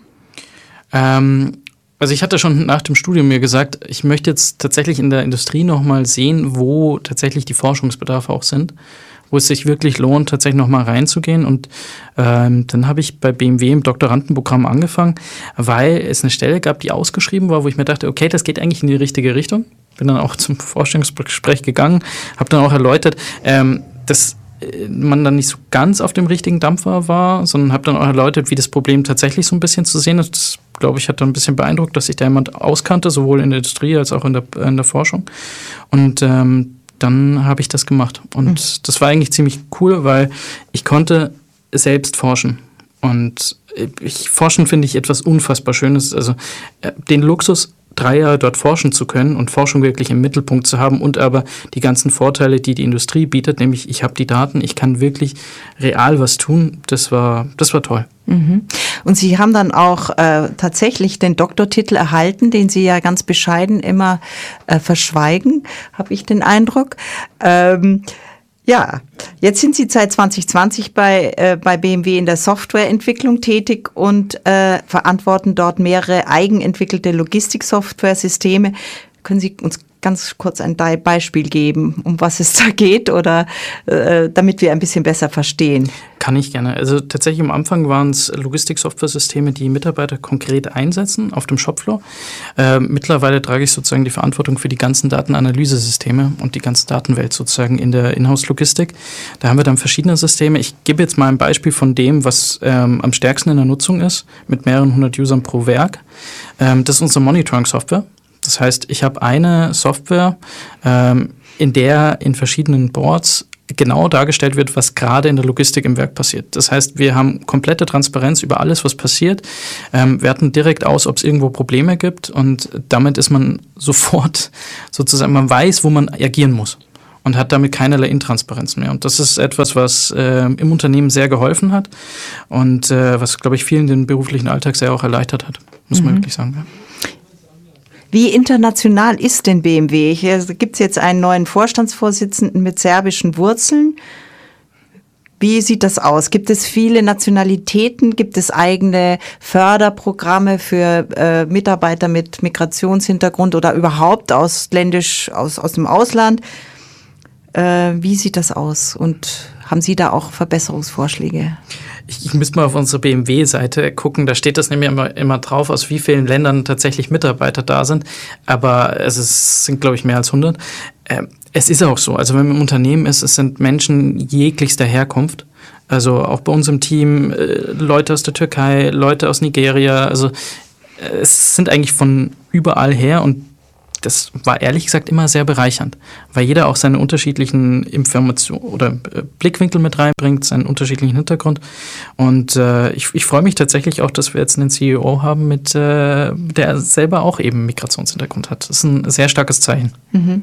Also ich hatte schon nach dem Studium mir gesagt, ich möchte jetzt tatsächlich in der Industrie nochmal sehen, wo tatsächlich die Forschungsbedarfe auch sind, wo es sich wirklich lohnt, tatsächlich nochmal reinzugehen. Und dann habe ich bei BMW im Doktorandenprogramm angefangen, weil es eine Stelle gab, die ausgeschrieben war, wo ich mir dachte, okay, das geht eigentlich in die richtige Richtung. Bin dann auch zum Forschungsgespräch gegangen, habe dann auch erläutert, dass man dann nicht so ganz auf dem richtigen Dampfer war, sondern habe dann auch erläutert, wie das Problem tatsächlich so ein bisschen zu sehen ist. Das, glaube ich, hat dann ein bisschen beeindruckt, dass sich da jemand auskannte, sowohl in der Industrie als auch in der Forschung. Und dann habe ich das gemacht. Und das war eigentlich ziemlich cool, weil ich konnte selbst forschen. Und Forschen finde ich etwas unfassbar Schönes. Also den Luxus, 3 Jahre dort forschen zu können und Forschung wirklich im Mittelpunkt zu haben und aber die ganzen Vorteile, die die Industrie bietet, nämlich ich habe die Daten, ich kann wirklich real was tun, das war toll. Mhm. Und Sie haben dann auch tatsächlich den Doktortitel erhalten, den Sie ja ganz bescheiden immer verschweigen, habe ich den Eindruck. Ja, jetzt sind Sie seit 2020 bei BMW in der Softwareentwicklung tätig und verantworten dort mehrere eigenentwickelte Logistiksoftware-Systeme. Können Sie uns ganz kurz ein Beispiel geben, um was es da geht, oder damit wir ein bisschen besser verstehen? Kann ich gerne. Also tatsächlich am Anfang waren es Logistik-Software-Systeme, die Mitarbeiter konkret einsetzen auf dem Shopfloor. Mittlerweile trage ich sozusagen die Verantwortung für die ganzen Datenanalyse-Systeme und die ganze Datenwelt sozusagen in der Inhouse-Logistik. Da haben wir dann verschiedene Systeme. Ich gebe jetzt mal ein Beispiel von dem, was am stärksten in der Nutzung ist, mit mehreren 100 Usern pro Werk. Das ist unsere Monitoring-Software. Das heißt, ich habe eine Software, in der in verschiedenen Boards genau dargestellt wird, was gerade in der Logistik im Werk passiert. Das heißt, wir haben komplette Transparenz über alles, was passiert, werten direkt aus, ob es irgendwo Probleme gibt, und damit ist man sofort sozusagen, man weiß, wo man agieren muss und hat damit keinerlei Intransparenz mehr. Und das ist etwas, was im Unternehmen sehr geholfen hat und was, glaube ich, vielen den beruflichen Alltag sehr auch erleichtert hat, muss man wirklich sagen. Ja. Wie international ist denn BMW? Gibt es jetzt einen neuen Vorstandsvorsitzenden mit serbischen Wurzeln? Wie sieht das aus? Gibt es viele Nationalitäten? Gibt es eigene Förderprogramme für Mitarbeiter mit Migrationshintergrund oder überhaupt aus dem Ausland? Wie sieht das aus? Und haben Sie da auch Verbesserungsvorschläge? Ich müsste mal auf unsere BMW-Seite gucken, da steht das nämlich immer drauf, aus wie vielen Ländern tatsächlich Mitarbeiter da sind, aber es sind, glaube ich, mehr als 100. Es ist auch so, also wenn man im Unternehmen ist, es sind Menschen jeglichster Herkunft, also auch bei uns im Team Leute aus der Türkei, Leute aus Nigeria, also es sind eigentlich von überall her, und das war ehrlich gesagt immer sehr bereichernd, weil jeder auch seine unterschiedlichen Informationen oder Blickwinkel mit reinbringt, seinen unterschiedlichen Hintergrund. Und ich freue mich tatsächlich auch, dass wir jetzt einen CEO haben, der selber auch eben Migrationshintergrund hat. Das ist ein sehr starkes Zeichen. Mhm.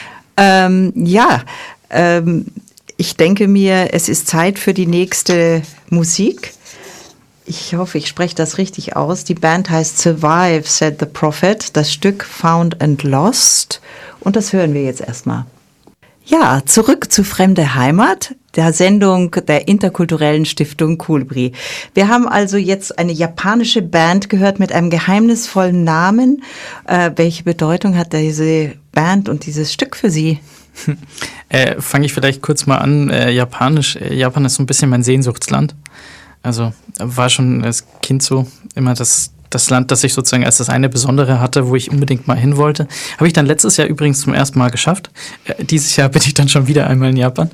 Ich denke mir, es ist Zeit für die nächste Musik. Ich hoffe, ich spreche das richtig aus. Die Band heißt Survive, Said the Prophet. Das Stück Found and Lost. Und das hören wir jetzt erstmal. Ja, zurück zu Fremde Heimat, der Sendung der interkulturellen Stiftung Kolibri. Wir haben also jetzt eine japanische Band gehört mit einem geheimnisvollen Namen. Welche Bedeutung hat diese Band und dieses Stück für Sie? Fange ich vielleicht kurz mal an. Japan ist so ein bisschen mein Sehnsuchtsland. Also war schon als Kind so immer das Land, das ich sozusagen als das eine Besondere hatte, wo ich unbedingt mal hin wollte. Habe ich dann letztes Jahr übrigens zum ersten Mal geschafft. Dieses Jahr bin ich dann schon wieder einmal in Japan.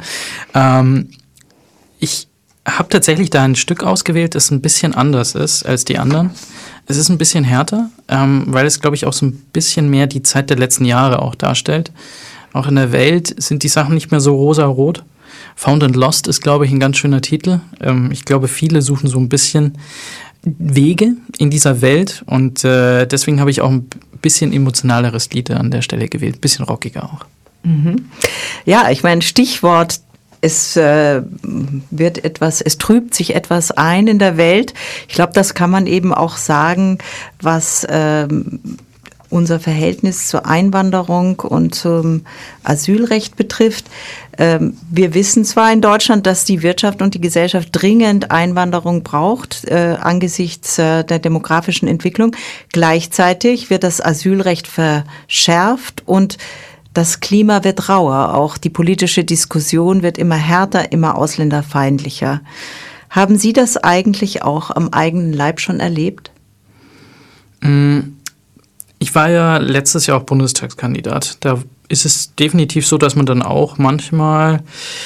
Ich habe tatsächlich da ein Stück ausgewählt, das ein bisschen anders ist als die anderen. Es ist ein bisschen härter, weil es, glaube ich, auch so ein bisschen mehr die Zeit der letzten Jahre auch darstellt. Auch in der Welt sind die Sachen nicht mehr so rosa-rot. Found and Lost ist, glaube ich, ein ganz schöner Titel. Ich glaube, viele suchen so ein bisschen Wege in dieser Welt, und deswegen habe ich auch ein bisschen emotionaleres Lied an der Stelle gewählt, ein bisschen rockiger auch. Mhm. Ja, ich meine, Stichwort, es trübt sich etwas ein in der Welt. Ich glaube, das kann man eben auch sagen, was unser Verhältnis zur Einwanderung und zum Asylrecht betrifft. Wir wissen zwar in Deutschland, dass die Wirtschaft und die Gesellschaft dringend Einwanderung braucht, angesichts der demografischen Entwicklung. Gleichzeitig wird das Asylrecht verschärft und das Klima wird rauer. Auch die politische Diskussion wird immer härter, immer ausländerfeindlicher. Haben Sie das eigentlich auch am eigenen Leib schon erlebt? Ich war ja letztes Jahr auch Bundestagskandidat. Da ist es definitiv so, dass man dann auch manchmal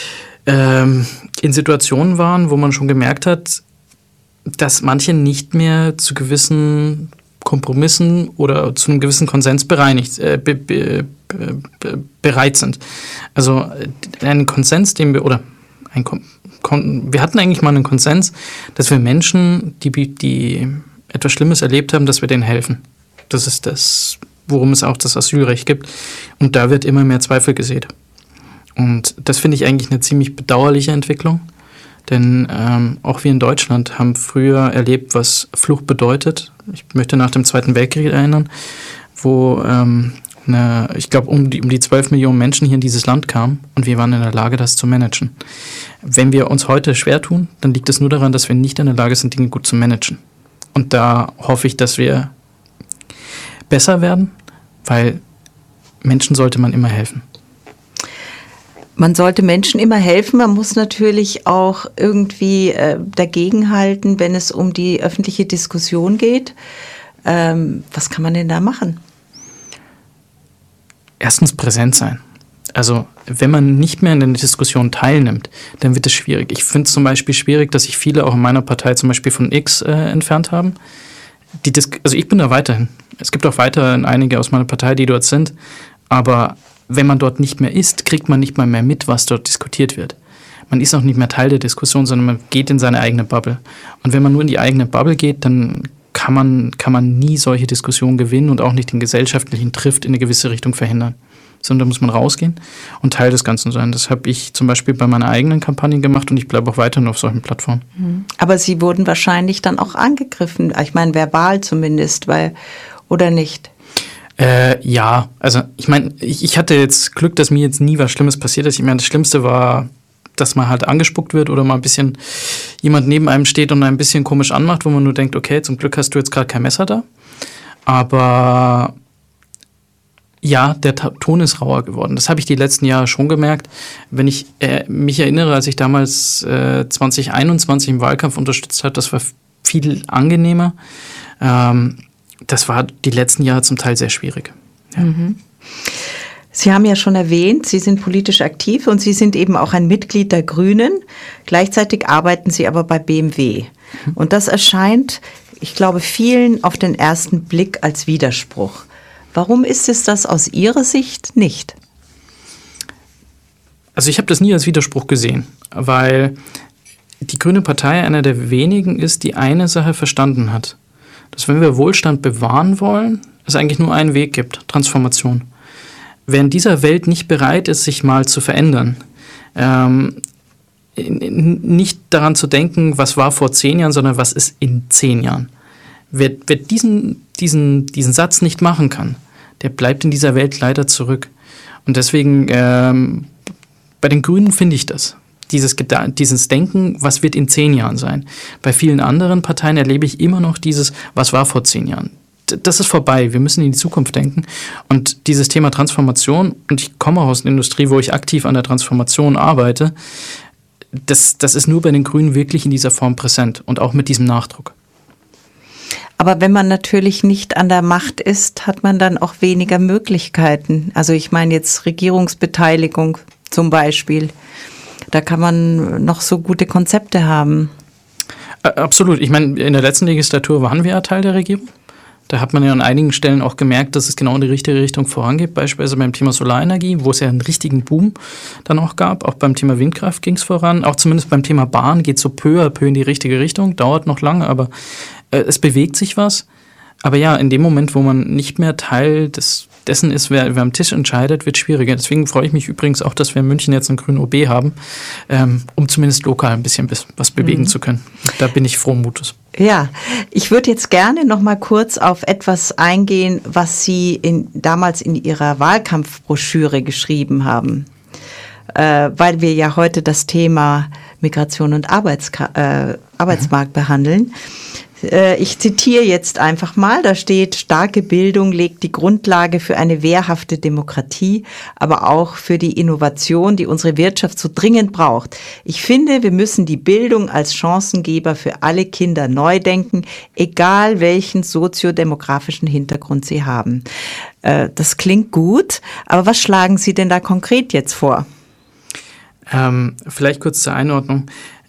in Situationen waren, wo man schon gemerkt hat, dass manche nicht mehr zu gewissen Kompromissen oder zu einem gewissen Konsens bereit sind. Also einen Konsens, wir hatten eigentlich mal einen Konsens, dass wir Menschen, die etwas Schlimmes erlebt haben, dass wir denen helfen. Das ist das, worum es auch das Asylrecht gibt. Und da wird immer mehr Zweifel gesät. Und das finde ich eigentlich eine ziemlich bedauerliche Entwicklung. Denn auch wir in Deutschland haben früher erlebt, was Flucht bedeutet. Ich möchte nach dem Zweiten Weltkrieg erinnern, wo ich glaube, um die 12 Millionen Menschen hier in dieses Land kamen, und wir waren in der Lage, das zu managen. Wenn wir uns heute schwer tun, dann liegt es nur daran, dass wir nicht in der Lage sind, Dinge gut zu managen. Und da hoffe ich, dass wir besser werden, weil Menschen sollte man immer helfen. Man sollte Menschen immer helfen. Man muss natürlich auch irgendwie dagegenhalten, wenn es um die öffentliche Diskussion geht. Was kann man denn da machen? Erstens präsent sein. Also wenn man nicht mehr in der Diskussion teilnimmt, dann wird es schwierig. Ich finde es zum Beispiel schwierig, dass sich viele auch in meiner Partei zum Beispiel von X entfernt haben. Also ich bin da weiterhin. Es gibt auch weiterhin einige aus meiner Partei, die dort sind. Aber wenn man dort nicht mehr ist, kriegt man nicht mal mehr mit, was dort diskutiert wird. Man ist auch nicht mehr Teil der Diskussion, sondern man geht in seine eigene Bubble. Und wenn man nur in die eigene Bubble geht, dann kann man nie solche Diskussionen gewinnen und auch nicht den gesellschaftlichen Trift in eine gewisse Richtung verhindern. Sondern da muss man rausgehen und Teil des Ganzen sein. Das habe ich zum Beispiel bei meiner eigenen Kampagne gemacht und ich bleibe auch weiterhin auf solchen Plattformen. Aber Sie wurden wahrscheinlich dann auch angegriffen, ich meine verbal zumindest, oder nicht? Ja, also ich meine, ich hatte jetzt Glück, dass mir jetzt nie was Schlimmes passiert ist. Ich meine, das Schlimmste war, dass man halt angespuckt wird oder mal ein bisschen jemand neben einem steht und ein bisschen komisch anmacht, wo man nur denkt, okay, zum Glück hast du jetzt gerade kein Messer da. Aber ja, der Ton ist rauer geworden. Das habe ich die letzten Jahre schon gemerkt. Wenn ich mich erinnere, als ich damals 2021 im Wahlkampf unterstützt habe, das war viel angenehmer. Das war die letzten Jahre zum Teil sehr schwierig. Ja. Sie haben ja schon erwähnt, Sie sind politisch aktiv und Sie sind eben auch ein Mitglied der Grünen. Gleichzeitig arbeiten Sie aber bei BMW. Und das erscheint, ich glaube, vielen auf den ersten Blick als Widerspruch. Warum ist es das aus Ihrer Sicht nicht? Also ich habe das nie als Widerspruch gesehen, weil die Grüne Partei einer der wenigen ist, die eine Sache verstanden hat. Dass wenn wir Wohlstand bewahren wollen, es eigentlich nur einen Weg gibt, Transformation. Wer in dieser Welt nicht bereit ist, sich mal zu verändern, nicht daran zu denken, was war vor 10 Jahren, sondern was ist in 10 Jahren. Wer diesen Satz nicht machen kann, der bleibt in dieser Welt leider zurück. Und deswegen, bei den Grünen finde ich das. Dieses Denken, was wird in 10 Jahren sein. Bei vielen anderen Parteien erlebe ich immer noch dieses, was war vor 10 Jahren. Das ist vorbei, wir müssen in die Zukunft denken. Und dieses Thema Transformation, und ich komme auch aus einer Industrie, wo ich aktiv an der Transformation arbeite, das ist nur bei den Grünen wirklich in dieser Form präsent und auch mit diesem Nachdruck. Aber wenn man natürlich nicht an der Macht ist, hat man dann auch weniger Möglichkeiten. Also ich meine jetzt Regierungsbeteiligung zum Beispiel. Da kann man noch so gute Konzepte haben. Absolut. Ich meine, in der letzten Legislatur waren wir ja Teil der Regierung. Da hat man ja an einigen Stellen auch gemerkt, dass es genau in die richtige Richtung vorangeht. Beispielsweise beim Thema Solarenergie, wo es ja einen richtigen Boom dann auch gab. Auch beim Thema Windkraft ging es voran. Auch zumindest beim Thema Bahn geht es so peu à peu in die richtige Richtung. Dauert noch lange, aber es bewegt sich was. Aber ja, in dem Moment, wo man nicht mehr Teil dessen ist, wer am Tisch entscheidet, wird schwieriger. Deswegen freue ich mich übrigens auch, dass wir in München jetzt einen grünen OB haben, um zumindest lokal ein bisschen was bewegen zu können. Da bin ich frohen Mutes. Ja, ich würde jetzt gerne noch mal kurz auf etwas eingehen, was Sie damals in Ihrer Wahlkampfbroschüre geschrieben haben, weil wir ja heute das Thema Migration und Arbeitsmarkt behandeln. Ich zitiere jetzt einfach mal, da steht, starke Bildung legt die Grundlage für eine wehrhafte Demokratie, aber auch für die Innovation, die unsere Wirtschaft so dringend braucht. Ich finde, wir müssen die Bildung als Chancengeber für alle Kinder neu denken, egal welchen soziodemografischen Hintergrund sie haben. Das klingt gut, aber was schlagen Sie denn da konkret jetzt vor? Vielleicht kurz zur Einordnung.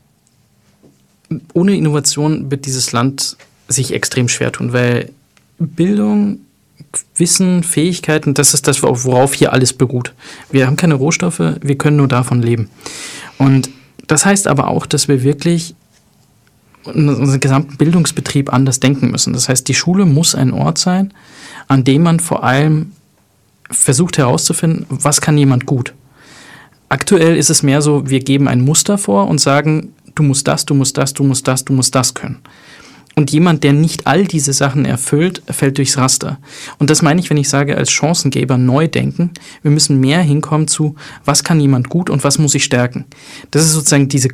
Ohne Innovation wird dieses Land sich extrem schwer tun, weil Bildung, Wissen, Fähigkeiten, das ist das, worauf hier alles beruht. Wir haben keine Rohstoffe, wir können nur davon leben. Und das heißt aber auch, dass wir wirklich unseren gesamten Bildungsbetrieb anders denken müssen. Das heißt, die Schule muss ein Ort sein, an dem man vor allem versucht herauszufinden, was kann jemand gut. Aktuell ist es mehr so, wir geben ein Muster vor und sagen, du musst das, du musst das, du musst das, du musst das können. Und jemand, der nicht all diese Sachen erfüllt, fällt durchs Raster. Und das meine ich, wenn ich sage, als Chancengeber neu denken. Wir müssen mehr hinkommen zu, was kann jemand gut und was muss ich stärken. Das ist sozusagen diese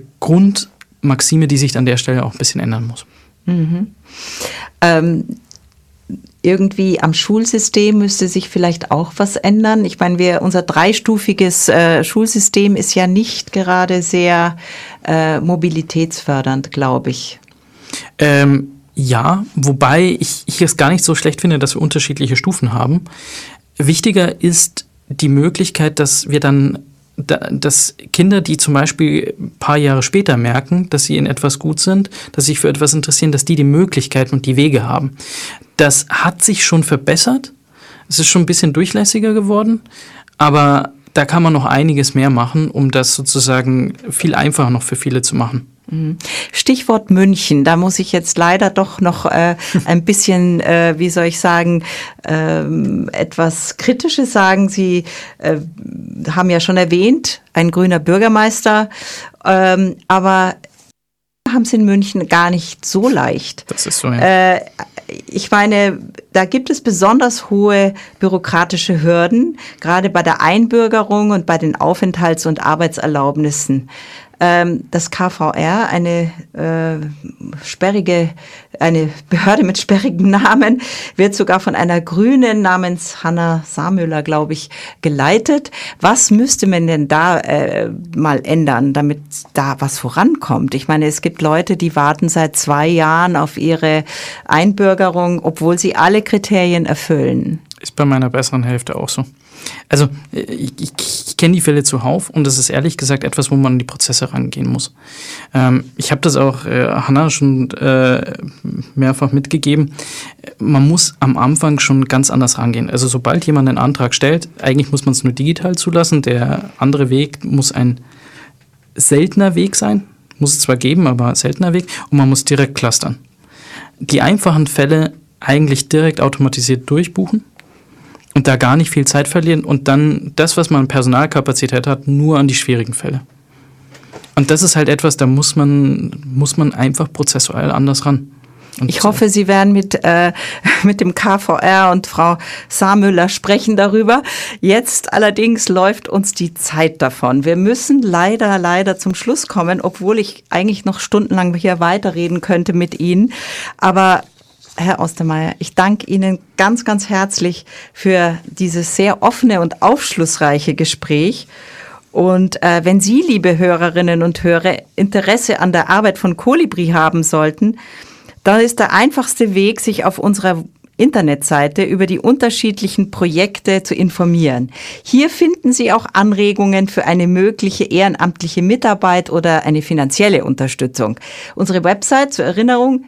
Grundmaxime, die sich an der Stelle auch ein bisschen ändern muss. irgendwie am Schulsystem müsste sich vielleicht auch was ändern. Ich meine, unser dreistufiges Schulsystem ist ja nicht gerade sehr mobilitätsfördernd, glaube ich. Ja, wobei ich es gar nicht so schlecht finde, dass wir unterschiedliche Stufen haben. Wichtiger ist die Möglichkeit, dass Kinder, die zum Beispiel ein paar Jahre später merken, dass sie in etwas gut sind, dass sie sich für etwas interessieren, dass die Möglichkeiten und die Wege haben. Das hat sich schon verbessert. Es ist schon ein bisschen durchlässiger geworden, aber da kann man noch einiges mehr machen, um das sozusagen viel einfacher noch für viele zu machen. Stichwort München, da muss ich jetzt leider doch noch ein bisschen, etwas Kritisches sagen. Sie haben ja schon erwähnt, ein grüner Bürgermeister, aber haben es in München gar nicht so leicht. Das ist so, ja. Ich meine, da gibt es besonders hohe bürokratische Hürden, gerade bei der Einbürgerung und bei den Aufenthalts- und Arbeitserlaubnissen. Das KVR, eine Behörde mit sperrigem Namen, wird sogar von einer Grünen namens Hanna Samüller, glaube ich, geleitet. Was müsste man denn da mal ändern, damit da was vorankommt? Ich meine, es gibt Leute, die warten seit 2 Jahren auf ihre Einbürgerung, obwohl sie alle Kriterien erfüllen. Ist bei meiner besseren Hälfte auch so. Also ich kenne die Fälle zuhauf und das ist ehrlich gesagt etwas, wo man an die Prozesse rangehen muss. Ich habe das auch Hanna schon mehrfach mitgegeben. Man muss am Anfang schon ganz anders rangehen. Also sobald jemand einen Antrag stellt, eigentlich muss man es nur digital zulassen. Der andere Weg muss ein seltener Weg sein. Muss es zwar geben, aber seltener Weg. Und man muss direkt clustern. Die einfachen Fälle eigentlich direkt automatisiert durchbuchen. Und da gar nicht viel Zeit verlieren und dann das, was man an Personalkapazität hat, nur an die schwierigen Fälle. Und das ist halt etwas, da muss man einfach prozessual anders ran. Und ich hoffe, Sie werden mit dem KVR und Frau Samüller sprechen darüber. Jetzt allerdings läuft uns die Zeit davon. Wir müssen leider zum Schluss kommen, obwohl ich eigentlich noch stundenlang hier weiterreden könnte mit Ihnen. Aber Herr Ostermeier, ich danke Ihnen ganz, ganz herzlich für dieses sehr offene und aufschlussreiche Gespräch. Und wenn Sie, liebe Hörerinnen und Hörer, Interesse an der Arbeit von Kolibri haben sollten, dann ist der einfachste Weg, sich auf unserer Internetseite über die unterschiedlichen Projekte zu informieren. Hier finden Sie auch Anregungen für eine mögliche ehrenamtliche Mitarbeit oder eine finanzielle Unterstützung. Unsere Website zur Erinnerung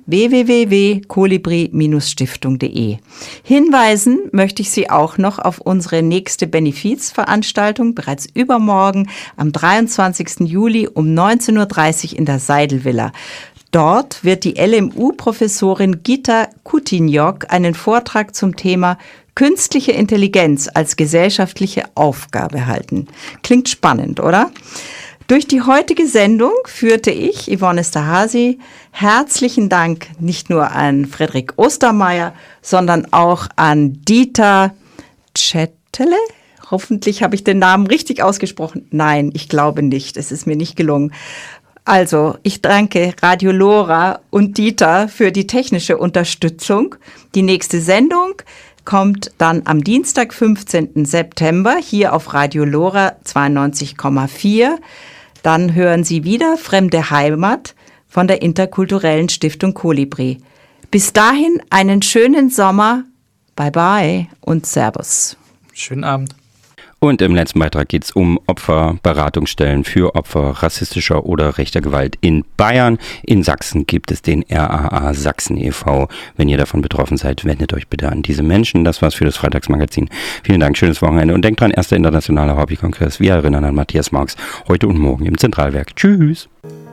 www.kolibri-stiftung.de. Hinweisen möchte ich Sie auch noch auf unsere nächste Benefizveranstaltung bereits übermorgen am 23. Juli um 19.30 Uhr in der Seidelvilla. Dort wird die LMU-Professorin Gita Kutinjok einen Vortrag zum Thema Künstliche Intelligenz als gesellschaftliche Aufgabe halten. Klingt spannend, oder? Durch die heutige Sendung führte ich, Yvonne Esterhazy, herzlichen Dank nicht nur an Frederik Ostermeier, sondern auch an Dieter Tschetele. Hoffentlich habe ich den Namen richtig ausgesprochen. Nein, ich glaube nicht. Es ist mir nicht gelungen. Also, ich danke Radio Lora und Dieter für die technische Unterstützung. Die nächste Sendung kommt dann am Dienstag, 15. September, hier auf Radio Lora 92,4. Dann hören Sie wieder Fremde Heimat von der Interkulturellen Stiftung Kolibri. Bis dahin einen schönen Sommer. Bye bye und Servus. Schönen Abend. Und im letzten Beitrag geht es um Opferberatungsstellen für Opfer rassistischer oder rechter Gewalt in Bayern. In Sachsen gibt es den RAA Sachsen e.V. Wenn ihr davon betroffen seid, wendet euch bitte an diese Menschen. Das war's für das Freitagsmagazin. Vielen Dank, schönes Wochenende. Und denkt dran, 1. internationaler Hobbykongress. Wir erinnern an Matthias Marx heute und morgen im Zentralwerk. Tschüss.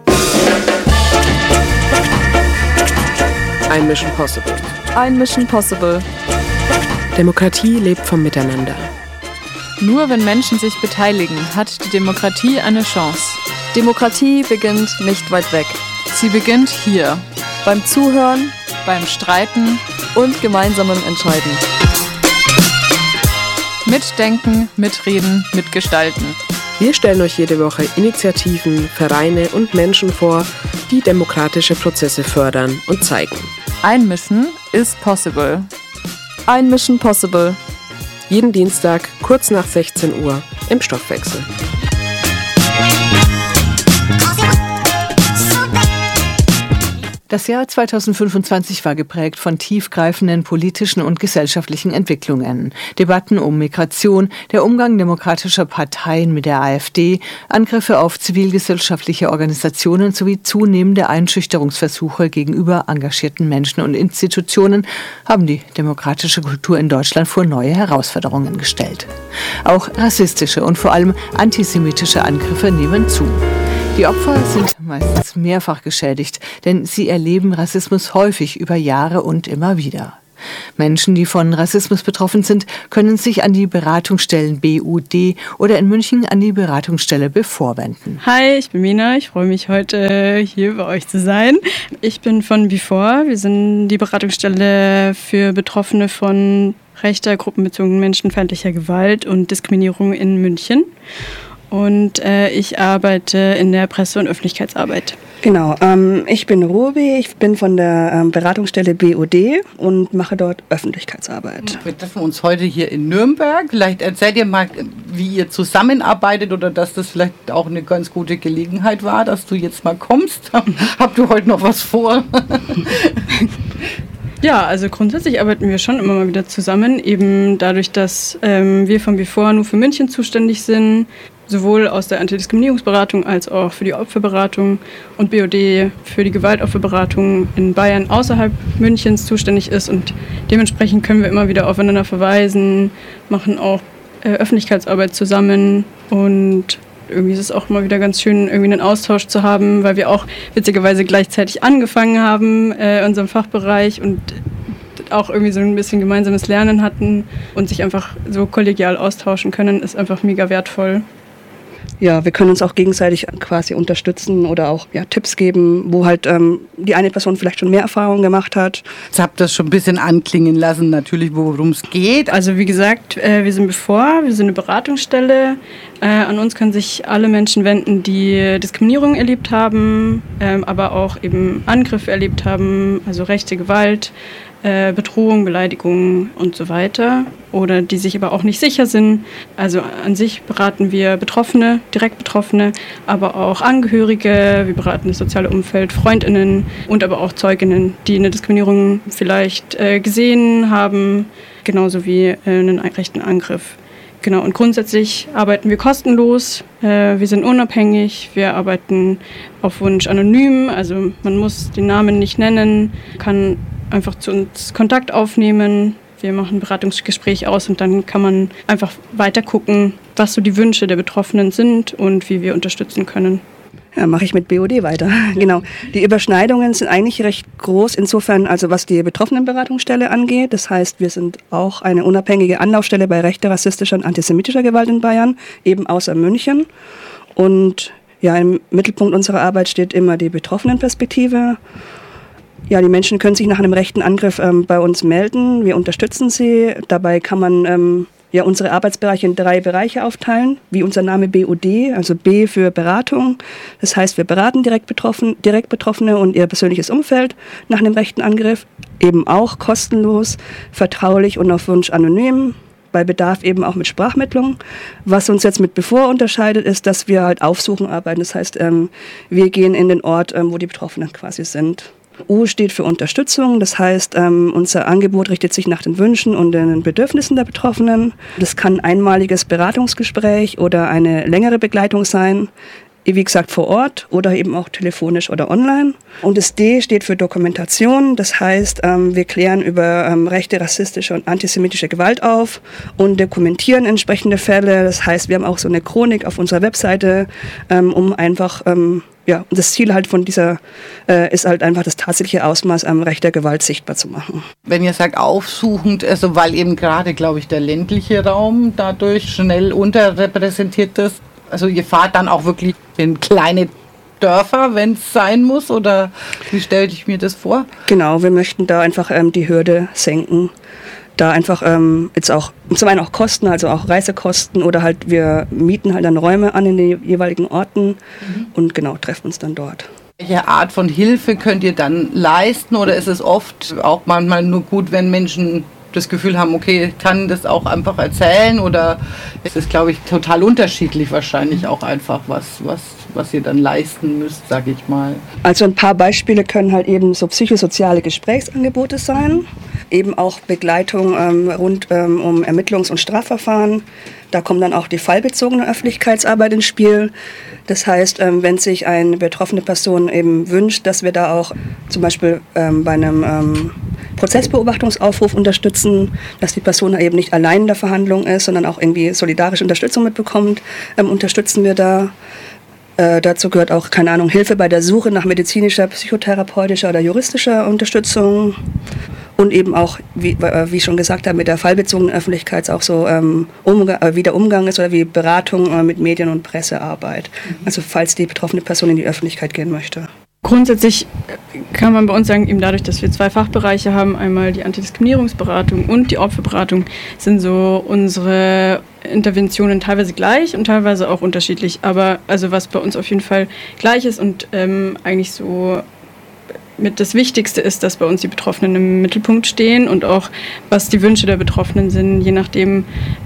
Ein Mission Possible. Ein Mission Possible. Demokratie lebt vom Miteinander. Nur wenn Menschen sich beteiligen, hat die Demokratie eine Chance. Demokratie beginnt nicht weit weg. Sie beginnt hier. Beim Zuhören, beim Streiten und gemeinsamem Entscheiden. Mitdenken, mitreden, mitgestalten. Wir stellen euch jede Woche Initiativen, Vereine und Menschen vor, die demokratische Prozesse fördern und zeigen. Ein Mission is possible. Ein Mission Possible. Jeden Dienstag kurz nach 16 Uhr im Stoffwechsel. Das Jahr 2025 war geprägt von tiefgreifenden politischen und gesellschaftlichen Entwicklungen. Debatten um Migration, der Umgang demokratischer Parteien mit der AfD, Angriffe auf zivilgesellschaftliche Organisationen sowie zunehmende Einschüchterungsversuche gegenüber engagierten Menschen und Institutionen haben die demokratische Kultur in Deutschland vor neue Herausforderungen gestellt. Auch rassistische und vor allem antisemitische Angriffe nehmen zu. Die Opfer sind meistens mehrfach geschädigt, denn sie erleben Rassismus häufig über Jahre und immer wieder. Menschen, die von Rassismus betroffen sind, können sich an die Beratungsstellen BUD oder in München an die Beratungsstelle BEFOR wenden. Hi, ich bin Mina. Ich freue mich, heute hier bei euch zu sein. Ich bin von BEFOR. Wir sind die Beratungsstelle für Betroffene von rechter, gruppenbezogenen menschenfeindlicher Gewalt und Diskriminierung in München. Und ich arbeite in der Presse- und Öffentlichkeitsarbeit. Genau, ich bin Ruby, ich bin von der Beratungsstelle BUD und mache dort Öffentlichkeitsarbeit. Wir treffen uns heute hier in Nürnberg. Vielleicht erzählt ihr mal, wie ihr zusammenarbeitet oder dass das vielleicht auch eine ganz gute Gelegenheit war, dass du jetzt mal kommst. Habt ihr heute noch was vor? Ja, also grundsätzlich arbeiten wir schon immer mal wieder zusammen, eben dadurch, dass wir von BEFOR nur für München zuständig sind, sowohl aus der Antidiskriminierungsberatung als auch für die Opferberatung und BUD für die Gewaltopferberatung in Bayern außerhalb Münchens zuständig ist und dementsprechend können wir immer wieder aufeinander verweisen, machen auch Öffentlichkeitsarbeit zusammen und irgendwie ist es auch immer wieder ganz schön, irgendwie einen Austausch zu haben, weil wir auch witzigerweise gleichzeitig angefangen haben, unserem Fachbereich und auch irgendwie so ein bisschen gemeinsames Lernen hatten und sich einfach so kollegial austauschen können, ist einfach mega wertvoll. Ja, wir können uns auch gegenseitig quasi unterstützen oder auch Tipps geben, wo halt die eine Person vielleicht schon mehr Erfahrung gemacht hat. Jetzt habt ihr das schon ein bisschen anklingen lassen, natürlich, worum es geht. Also wie gesagt, wir sind BEFOR, wir sind eine Beratungsstelle. An uns können sich alle Menschen wenden, die Diskriminierung erlebt haben, aber auch eben Angriffe erlebt haben, also rechte Gewalt, Bedrohung, Beleidigung und so weiter oder die sich aber auch nicht sicher sind. Also an sich beraten wir Betroffene, direkt Betroffene, aber auch Angehörige, wir beraten das soziale Umfeld, FreundInnen und aber auch ZeugInnen, die eine Diskriminierung vielleicht gesehen haben, genauso wie einen rechten Angriff. Genau, und grundsätzlich arbeiten wir kostenlos, wir sind unabhängig, wir arbeiten auf Wunsch anonym, also man muss den Namen nicht nennen, kann einfach zu uns Kontakt aufnehmen. Wir machen ein Beratungsgespräch aus und dann kann man einfach weiter gucken, was so die Wünsche der Betroffenen sind und wie wir unterstützen können. Ja, mache ich mit BUD weiter. Genau. Die Überschneidungen sind eigentlich recht groß, insofern, also was die Betroffenenberatungsstelle angeht. Das heißt, wir sind auch eine unabhängige Anlaufstelle bei rechter, rassistischer und antisemitischer Gewalt in Bayern, eben außer München. Und ja, im Mittelpunkt unserer Arbeit steht immer die Betroffenenperspektive. Ja, die Menschen können sich nach einem rechten Angriff bei uns melden. Wir unterstützen sie. Dabei kann man unsere Arbeitsbereiche in 3 Bereiche aufteilen, wie unser Name BUD, also B für Beratung. Das heißt, wir beraten direkt Betroffene und ihr persönliches Umfeld nach einem rechten Angriff. Eben auch kostenlos, vertraulich und auf Wunsch anonym. Bei Bedarf eben auch mit Sprachmittlung. Was uns jetzt mit BEFOR unterscheidet, ist, dass wir halt aufsuchen arbeiten. Das heißt, wir gehen in den Ort, wo die Betroffenen quasi sind. U steht für Unterstützung, das heißt, unser Angebot richtet sich nach den Wünschen und den Bedürfnissen der Betroffenen. Das kann ein einmaliges Beratungsgespräch oder eine längere Begleitung sein, wie gesagt vor Ort oder eben auch telefonisch oder online. Und das D steht für Dokumentation, das heißt, wir klären über rechte, rassistische und antisemitische Gewalt auf und dokumentieren entsprechende Fälle. Das heißt, wir haben auch so eine Chronik auf unserer Webseite, um einfach und das Ziel halt von dieser ist halt einfach das tatsächliche Ausmaß rechter Gewalt sichtbar zu machen. Wenn ihr sagt aufsuchend, also weil eben gerade, glaube ich, der ländliche Raum dadurch schnell unterrepräsentiert ist, also ihr fahrt dann auch wirklich in kleine Dörfer, wenn es sein muss, oder wie stelle ich mir das vor? Genau, wir möchten da einfach die Hürde senken. Da einfach jetzt auch, zum einen auch Kosten, also auch Reisekosten oder halt wir mieten halt dann Räume an in den jeweiligen Orten und genau, treffen uns dann dort. Welche Art von Hilfe könnt ihr dann leisten oder ist es oft auch manchmal nur gut, wenn Menschen das Gefühl haben, okay, ich kann das auch einfach erzählen, oder es ist, glaube ich, total unterschiedlich wahrscheinlich auch einfach, was ihr dann leisten müsst, sage ich mal. Also ein paar Beispiele können halt eben so psychosoziale Gesprächsangebote sein, eben auch Begleitung rund um Ermittlungs- und Strafverfahren. Da kommt dann auch die fallbezogene Öffentlichkeitsarbeit ins Spiel. Das heißt, wenn sich eine betroffene Person eben wünscht, dass wir da auch zum Beispiel bei einem Prozessbeobachtungsaufruf unterstützen, dass die Person eben nicht allein in der Verhandlung ist, sondern auch irgendwie solidarische Unterstützung mitbekommt, unterstützen wir da. Dazu gehört auch, keine Ahnung, Hilfe bei der Suche nach medizinischer, psychotherapeutischer oder juristischer Unterstützung. Und eben auch, wie schon gesagt habe, mit der fallbezogenen Öffentlichkeit auch so wie der Umgang ist oder wie Beratung mit Medien- und Pressearbeit. Also falls die betroffene Person in die Öffentlichkeit gehen möchte. Grundsätzlich kann man bei uns sagen, eben dadurch, dass wir 2 Fachbereiche haben, einmal die Antidiskriminierungsberatung und die Opferberatung, sind so unsere Interventionen teilweise gleich und teilweise auch unterschiedlich. Aber also was bei uns auf jeden Fall gleich ist und eigentlich so mit das Wichtigste ist, dass bei uns die Betroffenen im Mittelpunkt stehen und auch was die Wünsche der Betroffenen sind, je nachdem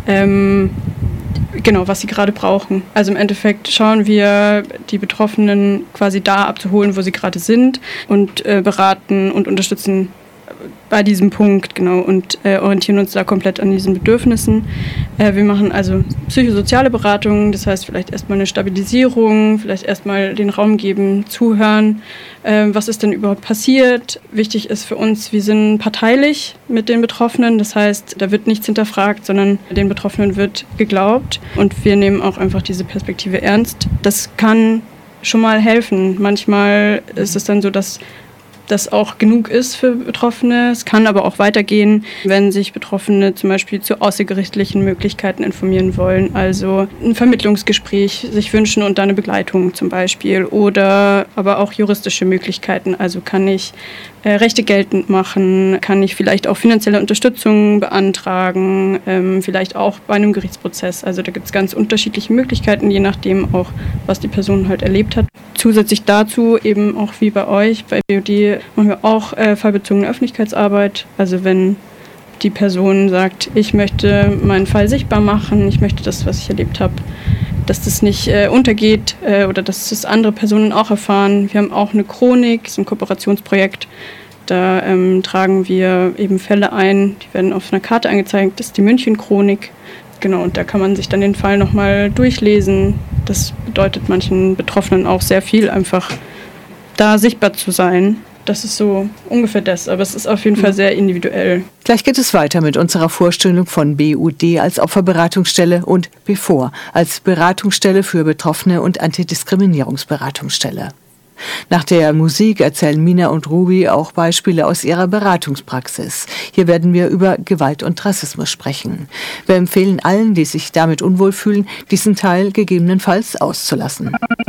genau, was sie gerade brauchen. Also im Endeffekt schauen wir, die Betroffenen quasi da abzuholen, wo sie gerade sind, und beraten und unterstützen bei diesem Punkt, genau, und orientieren uns da komplett an diesen Bedürfnissen. Wir machen also psychosoziale Beratungen, das heißt vielleicht erstmal eine Stabilisierung, vielleicht erstmal den Raum geben, zuhören, was ist denn überhaupt passiert. Wichtig ist für uns, wir sind parteilich mit den Betroffenen, das heißt, da wird nichts hinterfragt, sondern den Betroffenen wird geglaubt, und wir nehmen auch einfach diese Perspektive ernst. Das kann schon mal helfen. Manchmal ist es dann so, dass das auch genug ist für Betroffene. Es kann aber auch weitergehen, wenn sich Betroffene zum Beispiel zu außergerichtlichen Möglichkeiten informieren wollen, also ein Vermittlungsgespräch sich wünschen und dann eine Begleitung zum Beispiel, oder aber auch juristische Möglichkeiten, also kann ich Rechte geltend machen, kann ich vielleicht auch finanzielle Unterstützung beantragen, vielleicht auch bei einem Gerichtsprozess. Also da gibt es ganz unterschiedliche Möglichkeiten, je nachdem auch, was die Person halt erlebt hat. Zusätzlich dazu eben auch wie bei euch, bei BOD machen wir auch fallbezogene Öffentlichkeitsarbeit. Also wenn die Person sagt, ich möchte meinen Fall sichtbar machen, ich möchte das, was ich erlebt habe, dass das nicht untergeht oder dass das andere Personen auch erfahren. Wir haben auch eine Chronik, so ein Kooperationsprojekt. Da tragen wir eben Fälle ein, die werden auf einer Karte angezeigt. Das ist die München-Chronik. Genau, und da kann man sich dann den Fall nochmal durchlesen. Das bedeutet manchen Betroffenen auch sehr viel, einfach da sichtbar zu sein. Das ist so ungefähr das, aber es ist auf jeden Fall sehr individuell. Gleich geht es weiter mit unserer Vorstellung von BUD als Opferberatungsstelle und BEFOR als Beratungsstelle für Betroffene und Antidiskriminierungsberatungsstelle. Nach der Musik erzählen Mina und Ruby auch Beispiele aus ihrer Beratungspraxis. Hier werden wir über Gewalt und Rassismus sprechen. Wir empfehlen allen, die sich damit unwohl fühlen, diesen Teil gegebenenfalls auszulassen.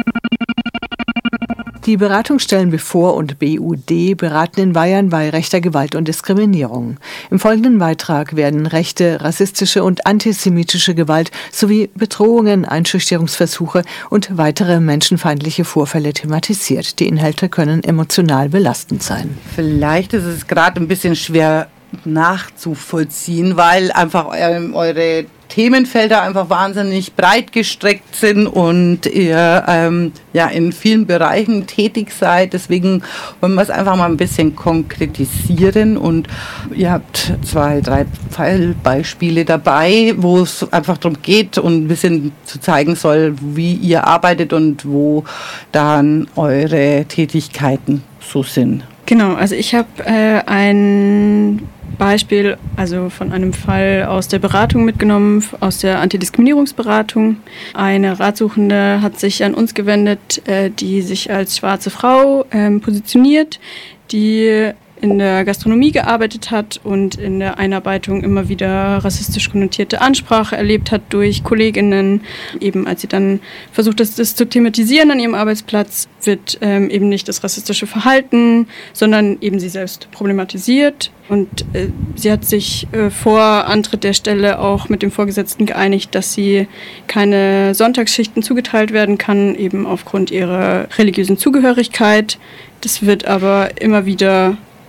Die Beratungsstellen BEFOR und BUD beraten in Bayern bei rechter Gewalt und Diskriminierung. Im folgenden Beitrag werden rechte, rassistische und antisemitische Gewalt sowie Bedrohungen, Einschüchterungsversuche und weitere menschenfeindliche Vorfälle thematisiert. Die Inhalte können emotional belastend sein. Vielleicht ist es gerade ein bisschen schwer nachzuvollziehen, weil einfach eure Themenfelder einfach wahnsinnig breit gestreckt sind und ihr in vielen Bereichen tätig seid. Deswegen wollen wir es einfach mal ein bisschen konkretisieren, und ihr habt 2, 3 Fallbeispiele dabei, wo es einfach darum geht und ein bisschen zu zeigen soll, wie ihr arbeitet und wo dann eure Tätigkeiten so sind. Genau, also ich habe ein Beispiel, also von einem Fall aus der Beratung mitgenommen, aus der Antidiskriminierungsberatung. Eine Ratsuchende hat sich an uns gewendet, die sich als schwarze Frau positioniert, die in der Gastronomie gearbeitet hat und in der Einarbeitung immer wieder rassistisch konnotierte Ansprache erlebt hat durch KollegInnen. Eben als sie dann versucht, das zu thematisieren an ihrem Arbeitsplatz, wird eben nicht das rassistische Verhalten, sondern eben sie selbst problematisiert. Und sie hat sich vor Antritt der Stelle auch mit dem Vorgesetzten geeinigt, dass sie keine Sonntagsschichten zugeteilt werden kann, eben aufgrund ihrer religiösen Zugehörigkeit. Das wird aber immer wieder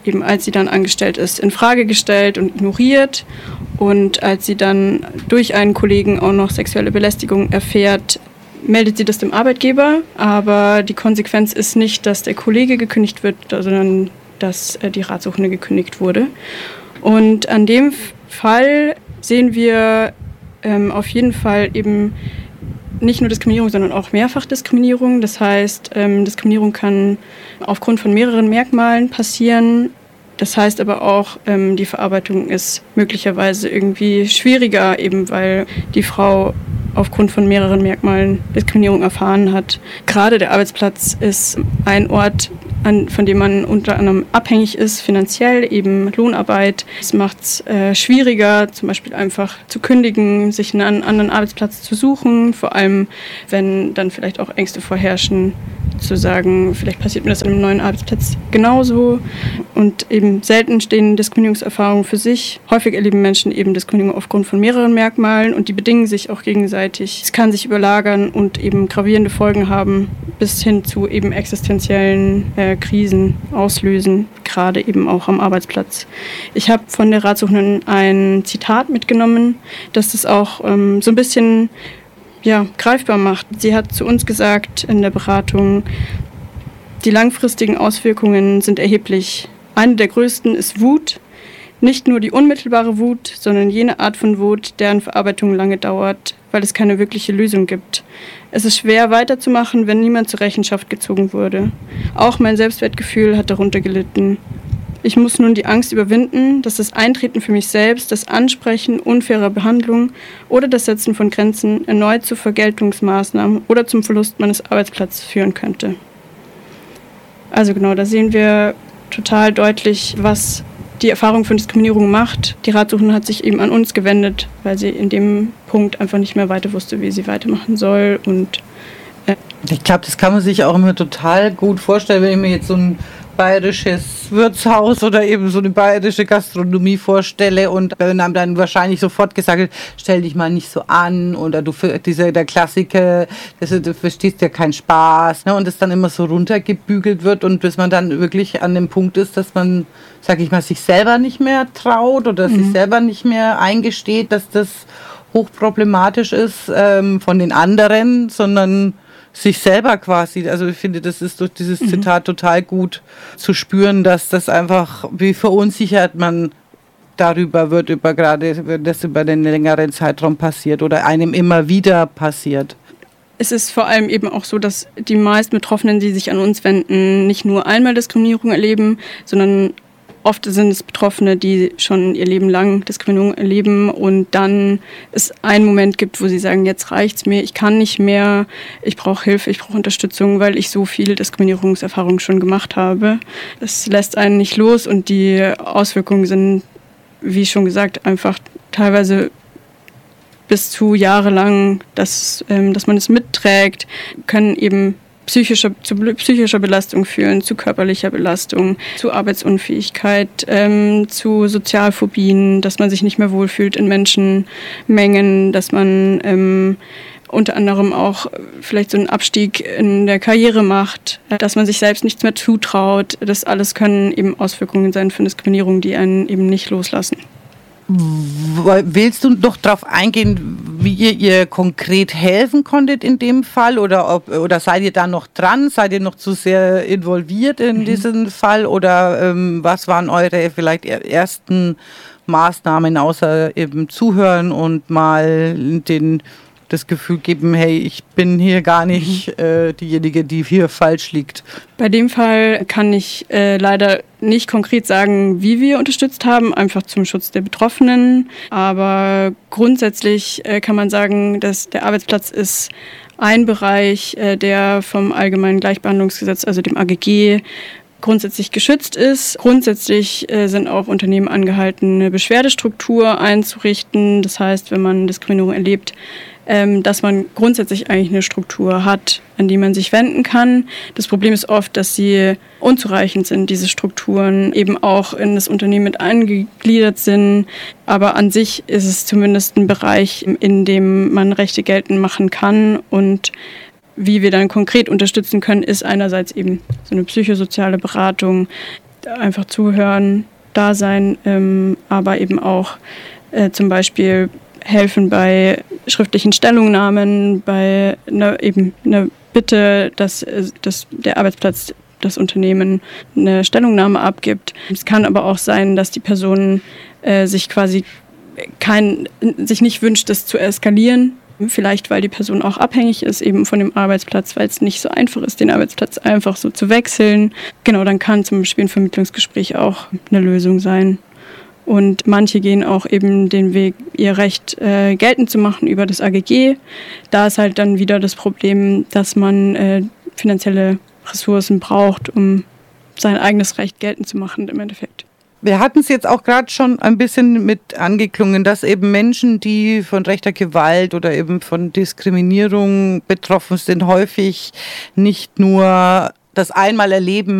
eben als sie dann angestellt ist, in Frage gestellt und ignoriert. Und als sie dann durch einen Kollegen auch noch sexuelle Belästigung erfährt, meldet sie das dem Arbeitgeber. Aber die Konsequenz ist nicht, dass der Kollege gekündigt wird, sondern dass die Ratsuchende gekündigt wurde. Und an dem Fall sehen wir auf jeden Fall eben nicht nur Diskriminierung, sondern auch Mehrfachdiskriminierung. Das heißt, Diskriminierung kann aufgrund von mehreren Merkmalen passieren. Das heißt aber auch, die Verarbeitung ist möglicherweise irgendwie schwieriger, eben weil die Frau aufgrund von mehreren Merkmalen Diskriminierung erfahren hat. Gerade der Arbeitsplatz ist ein Ort, von dem man unter anderem abhängig ist, finanziell, eben Lohnarbeit. Es macht es schwieriger, zum Beispiel einfach zu kündigen, sich einen anderen Arbeitsplatz zu suchen, vor allem wenn dann vielleicht auch Ängste vorherrschen, zu sagen, vielleicht passiert mir das an einem neuen Arbeitsplatz genauso. Und eben selten stehen Diskriminierungserfahrungen für sich. Häufig erleben Menschen eben Diskriminierung aufgrund von mehreren Merkmalen und die bedingen sich auch gegenseitig. Es kann sich überlagern und eben gravierende Folgen haben, bis hin zu eben existenziellen Krisen auslösen, gerade eben auch am Arbeitsplatz. Ich habe von der Ratsuchenden ein Zitat mitgenommen, das das auch so ein bisschen greifbar macht. Sie hat zu uns gesagt in der Beratung, die langfristigen Auswirkungen sind erheblich. Eine der größten ist Wut. Nicht nur die unmittelbare Wut, sondern jene Art von Wut, deren Verarbeitung lange dauert, weil es keine wirkliche Lösung gibt. Es ist schwer weiterzumachen, wenn niemand zur Rechenschaft gezogen wurde. Auch mein Selbstwertgefühl hat darunter gelitten. Ich muss nun die Angst überwinden, dass das Eintreten für mich selbst, das Ansprechen unfairer Behandlung oder das Setzen von Grenzen erneut zu Vergeltungsmaßnahmen oder zum Verlust meines Arbeitsplatzes führen könnte. Also genau, da sehen wir total deutlich, was die Erfahrung von Diskriminierung macht. Die Ratsuchende hat sich eben an uns gewendet, weil sie in dem Punkt einfach nicht mehr weiter wusste, wie sie weitermachen soll. Und ich glaube, das kann man sich auch immer total gut vorstellen, wenn ich mir jetzt so ein bayerisches Wirtshaus oder eben so eine bayerische Gastronomie vorstelle und wenn einem dann wahrscheinlich sofort gesagt wird, stell dich mal nicht so an oder der Klassiker, du verstehst ja keinen Spaß, ne? Und es dann immer so runtergebügelt wird und bis man dann wirklich an dem Punkt ist, dass man, sag ich mal, sich selber nicht mehr traut oder sich selber nicht mehr eingesteht, dass das hochproblematisch ist von den anderen, sondern sich selber quasi, also ich finde, das ist durch dieses Zitat total gut zu spüren, dass das einfach, wie verunsichert man darüber wird, wenn das über den längeren Zeitraum passiert oder einem immer wieder passiert. Es ist vor allem eben auch so, dass die meisten Betroffenen, die sich an uns wenden, nicht nur einmal Diskriminierung erleben, sondern oft sind es Betroffene, die schon ihr Leben lang Diskriminierung erleben und dann es einen Moment gibt, wo sie sagen, jetzt reicht's mir, ich kann nicht mehr, ich brauche Hilfe, ich brauche Unterstützung, weil ich so viel Diskriminierungserfahrung schon gemacht habe. Es lässt einen nicht los und die Auswirkungen sind, wie schon gesagt, einfach teilweise bis zu jahrelang, dass man es mitträgt, können eben zu psychischer Belastung führen, zu körperlicher Belastung, zu Arbeitsunfähigkeit, zu Sozialphobien, dass man sich nicht mehr wohlfühlt in Menschenmengen, dass man unter anderem auch vielleicht so einen Abstieg in der Karriere macht, dass man sich selbst nichts mehr zutraut. Das alles können eben Auswirkungen sein von Diskriminierung, die einen eben nicht loslassen. Willst du noch darauf eingehen, wie ihr konkret helfen konntet in dem Fall oder seid ihr da noch dran? Seid ihr noch zu sehr involviert in diesen Fall oder was waren eure vielleicht ersten Maßnahmen außer eben zuhören und mal das Gefühl geben, hey, ich bin hier gar nicht diejenige, die hier falsch liegt? Bei dem Fall kann ich leider nicht konkret sagen, wie wir unterstützt haben, einfach zum Schutz der Betroffenen. Aber grundsätzlich kann man sagen, dass der Arbeitsplatz ist ein Bereich, der vom Allgemeinen Gleichbehandlungsgesetz, also dem AGG, grundsätzlich geschützt ist. Grundsätzlich sind auch Unternehmen angehalten, eine Beschwerdestruktur einzurichten. Das heißt, wenn man Diskriminierung erlebt, dass man grundsätzlich eigentlich eine Struktur hat, an die man sich wenden kann. Das Problem ist oft, dass sie unzureichend sind, diese Strukturen, eben auch in das Unternehmen mit eingegliedert sind. Aber an sich ist es zumindest ein Bereich, in dem man Rechte geltend machen kann. Und wie wir dann konkret unterstützen können, ist einerseits eben so eine psychosoziale Beratung. einfach zuhören, da sein, aber eben auch zum Beispiel helfen bei schriftlichen Stellungnahmen, bei einer Bitte, dass der Arbeitsplatz, das Unternehmen eine Stellungnahme abgibt. Es kann aber auch sein, dass die Person sich nicht wünscht, das zu eskalieren. Vielleicht, weil die Person auch abhängig ist eben von dem Arbeitsplatz, weil es nicht so einfach ist, den Arbeitsplatz einfach so zu wechseln. Genau, dann kann zum Beispiel ein Vermittlungsgespräch auch eine Lösung sein. Und manche gehen auch eben den Weg, ihr Recht geltend zu machen über das AGG. Da ist halt dann wieder das Problem, dass man finanzielle Ressourcen braucht, um sein eigenes Recht geltend zu machen im Endeffekt. Wir hatten es jetzt auch gerade schon ein bisschen mit angeklungen, dass eben Menschen, die von rechter Gewalt oder eben von Diskriminierung betroffen sind, häufig nicht nur das einmal erleben,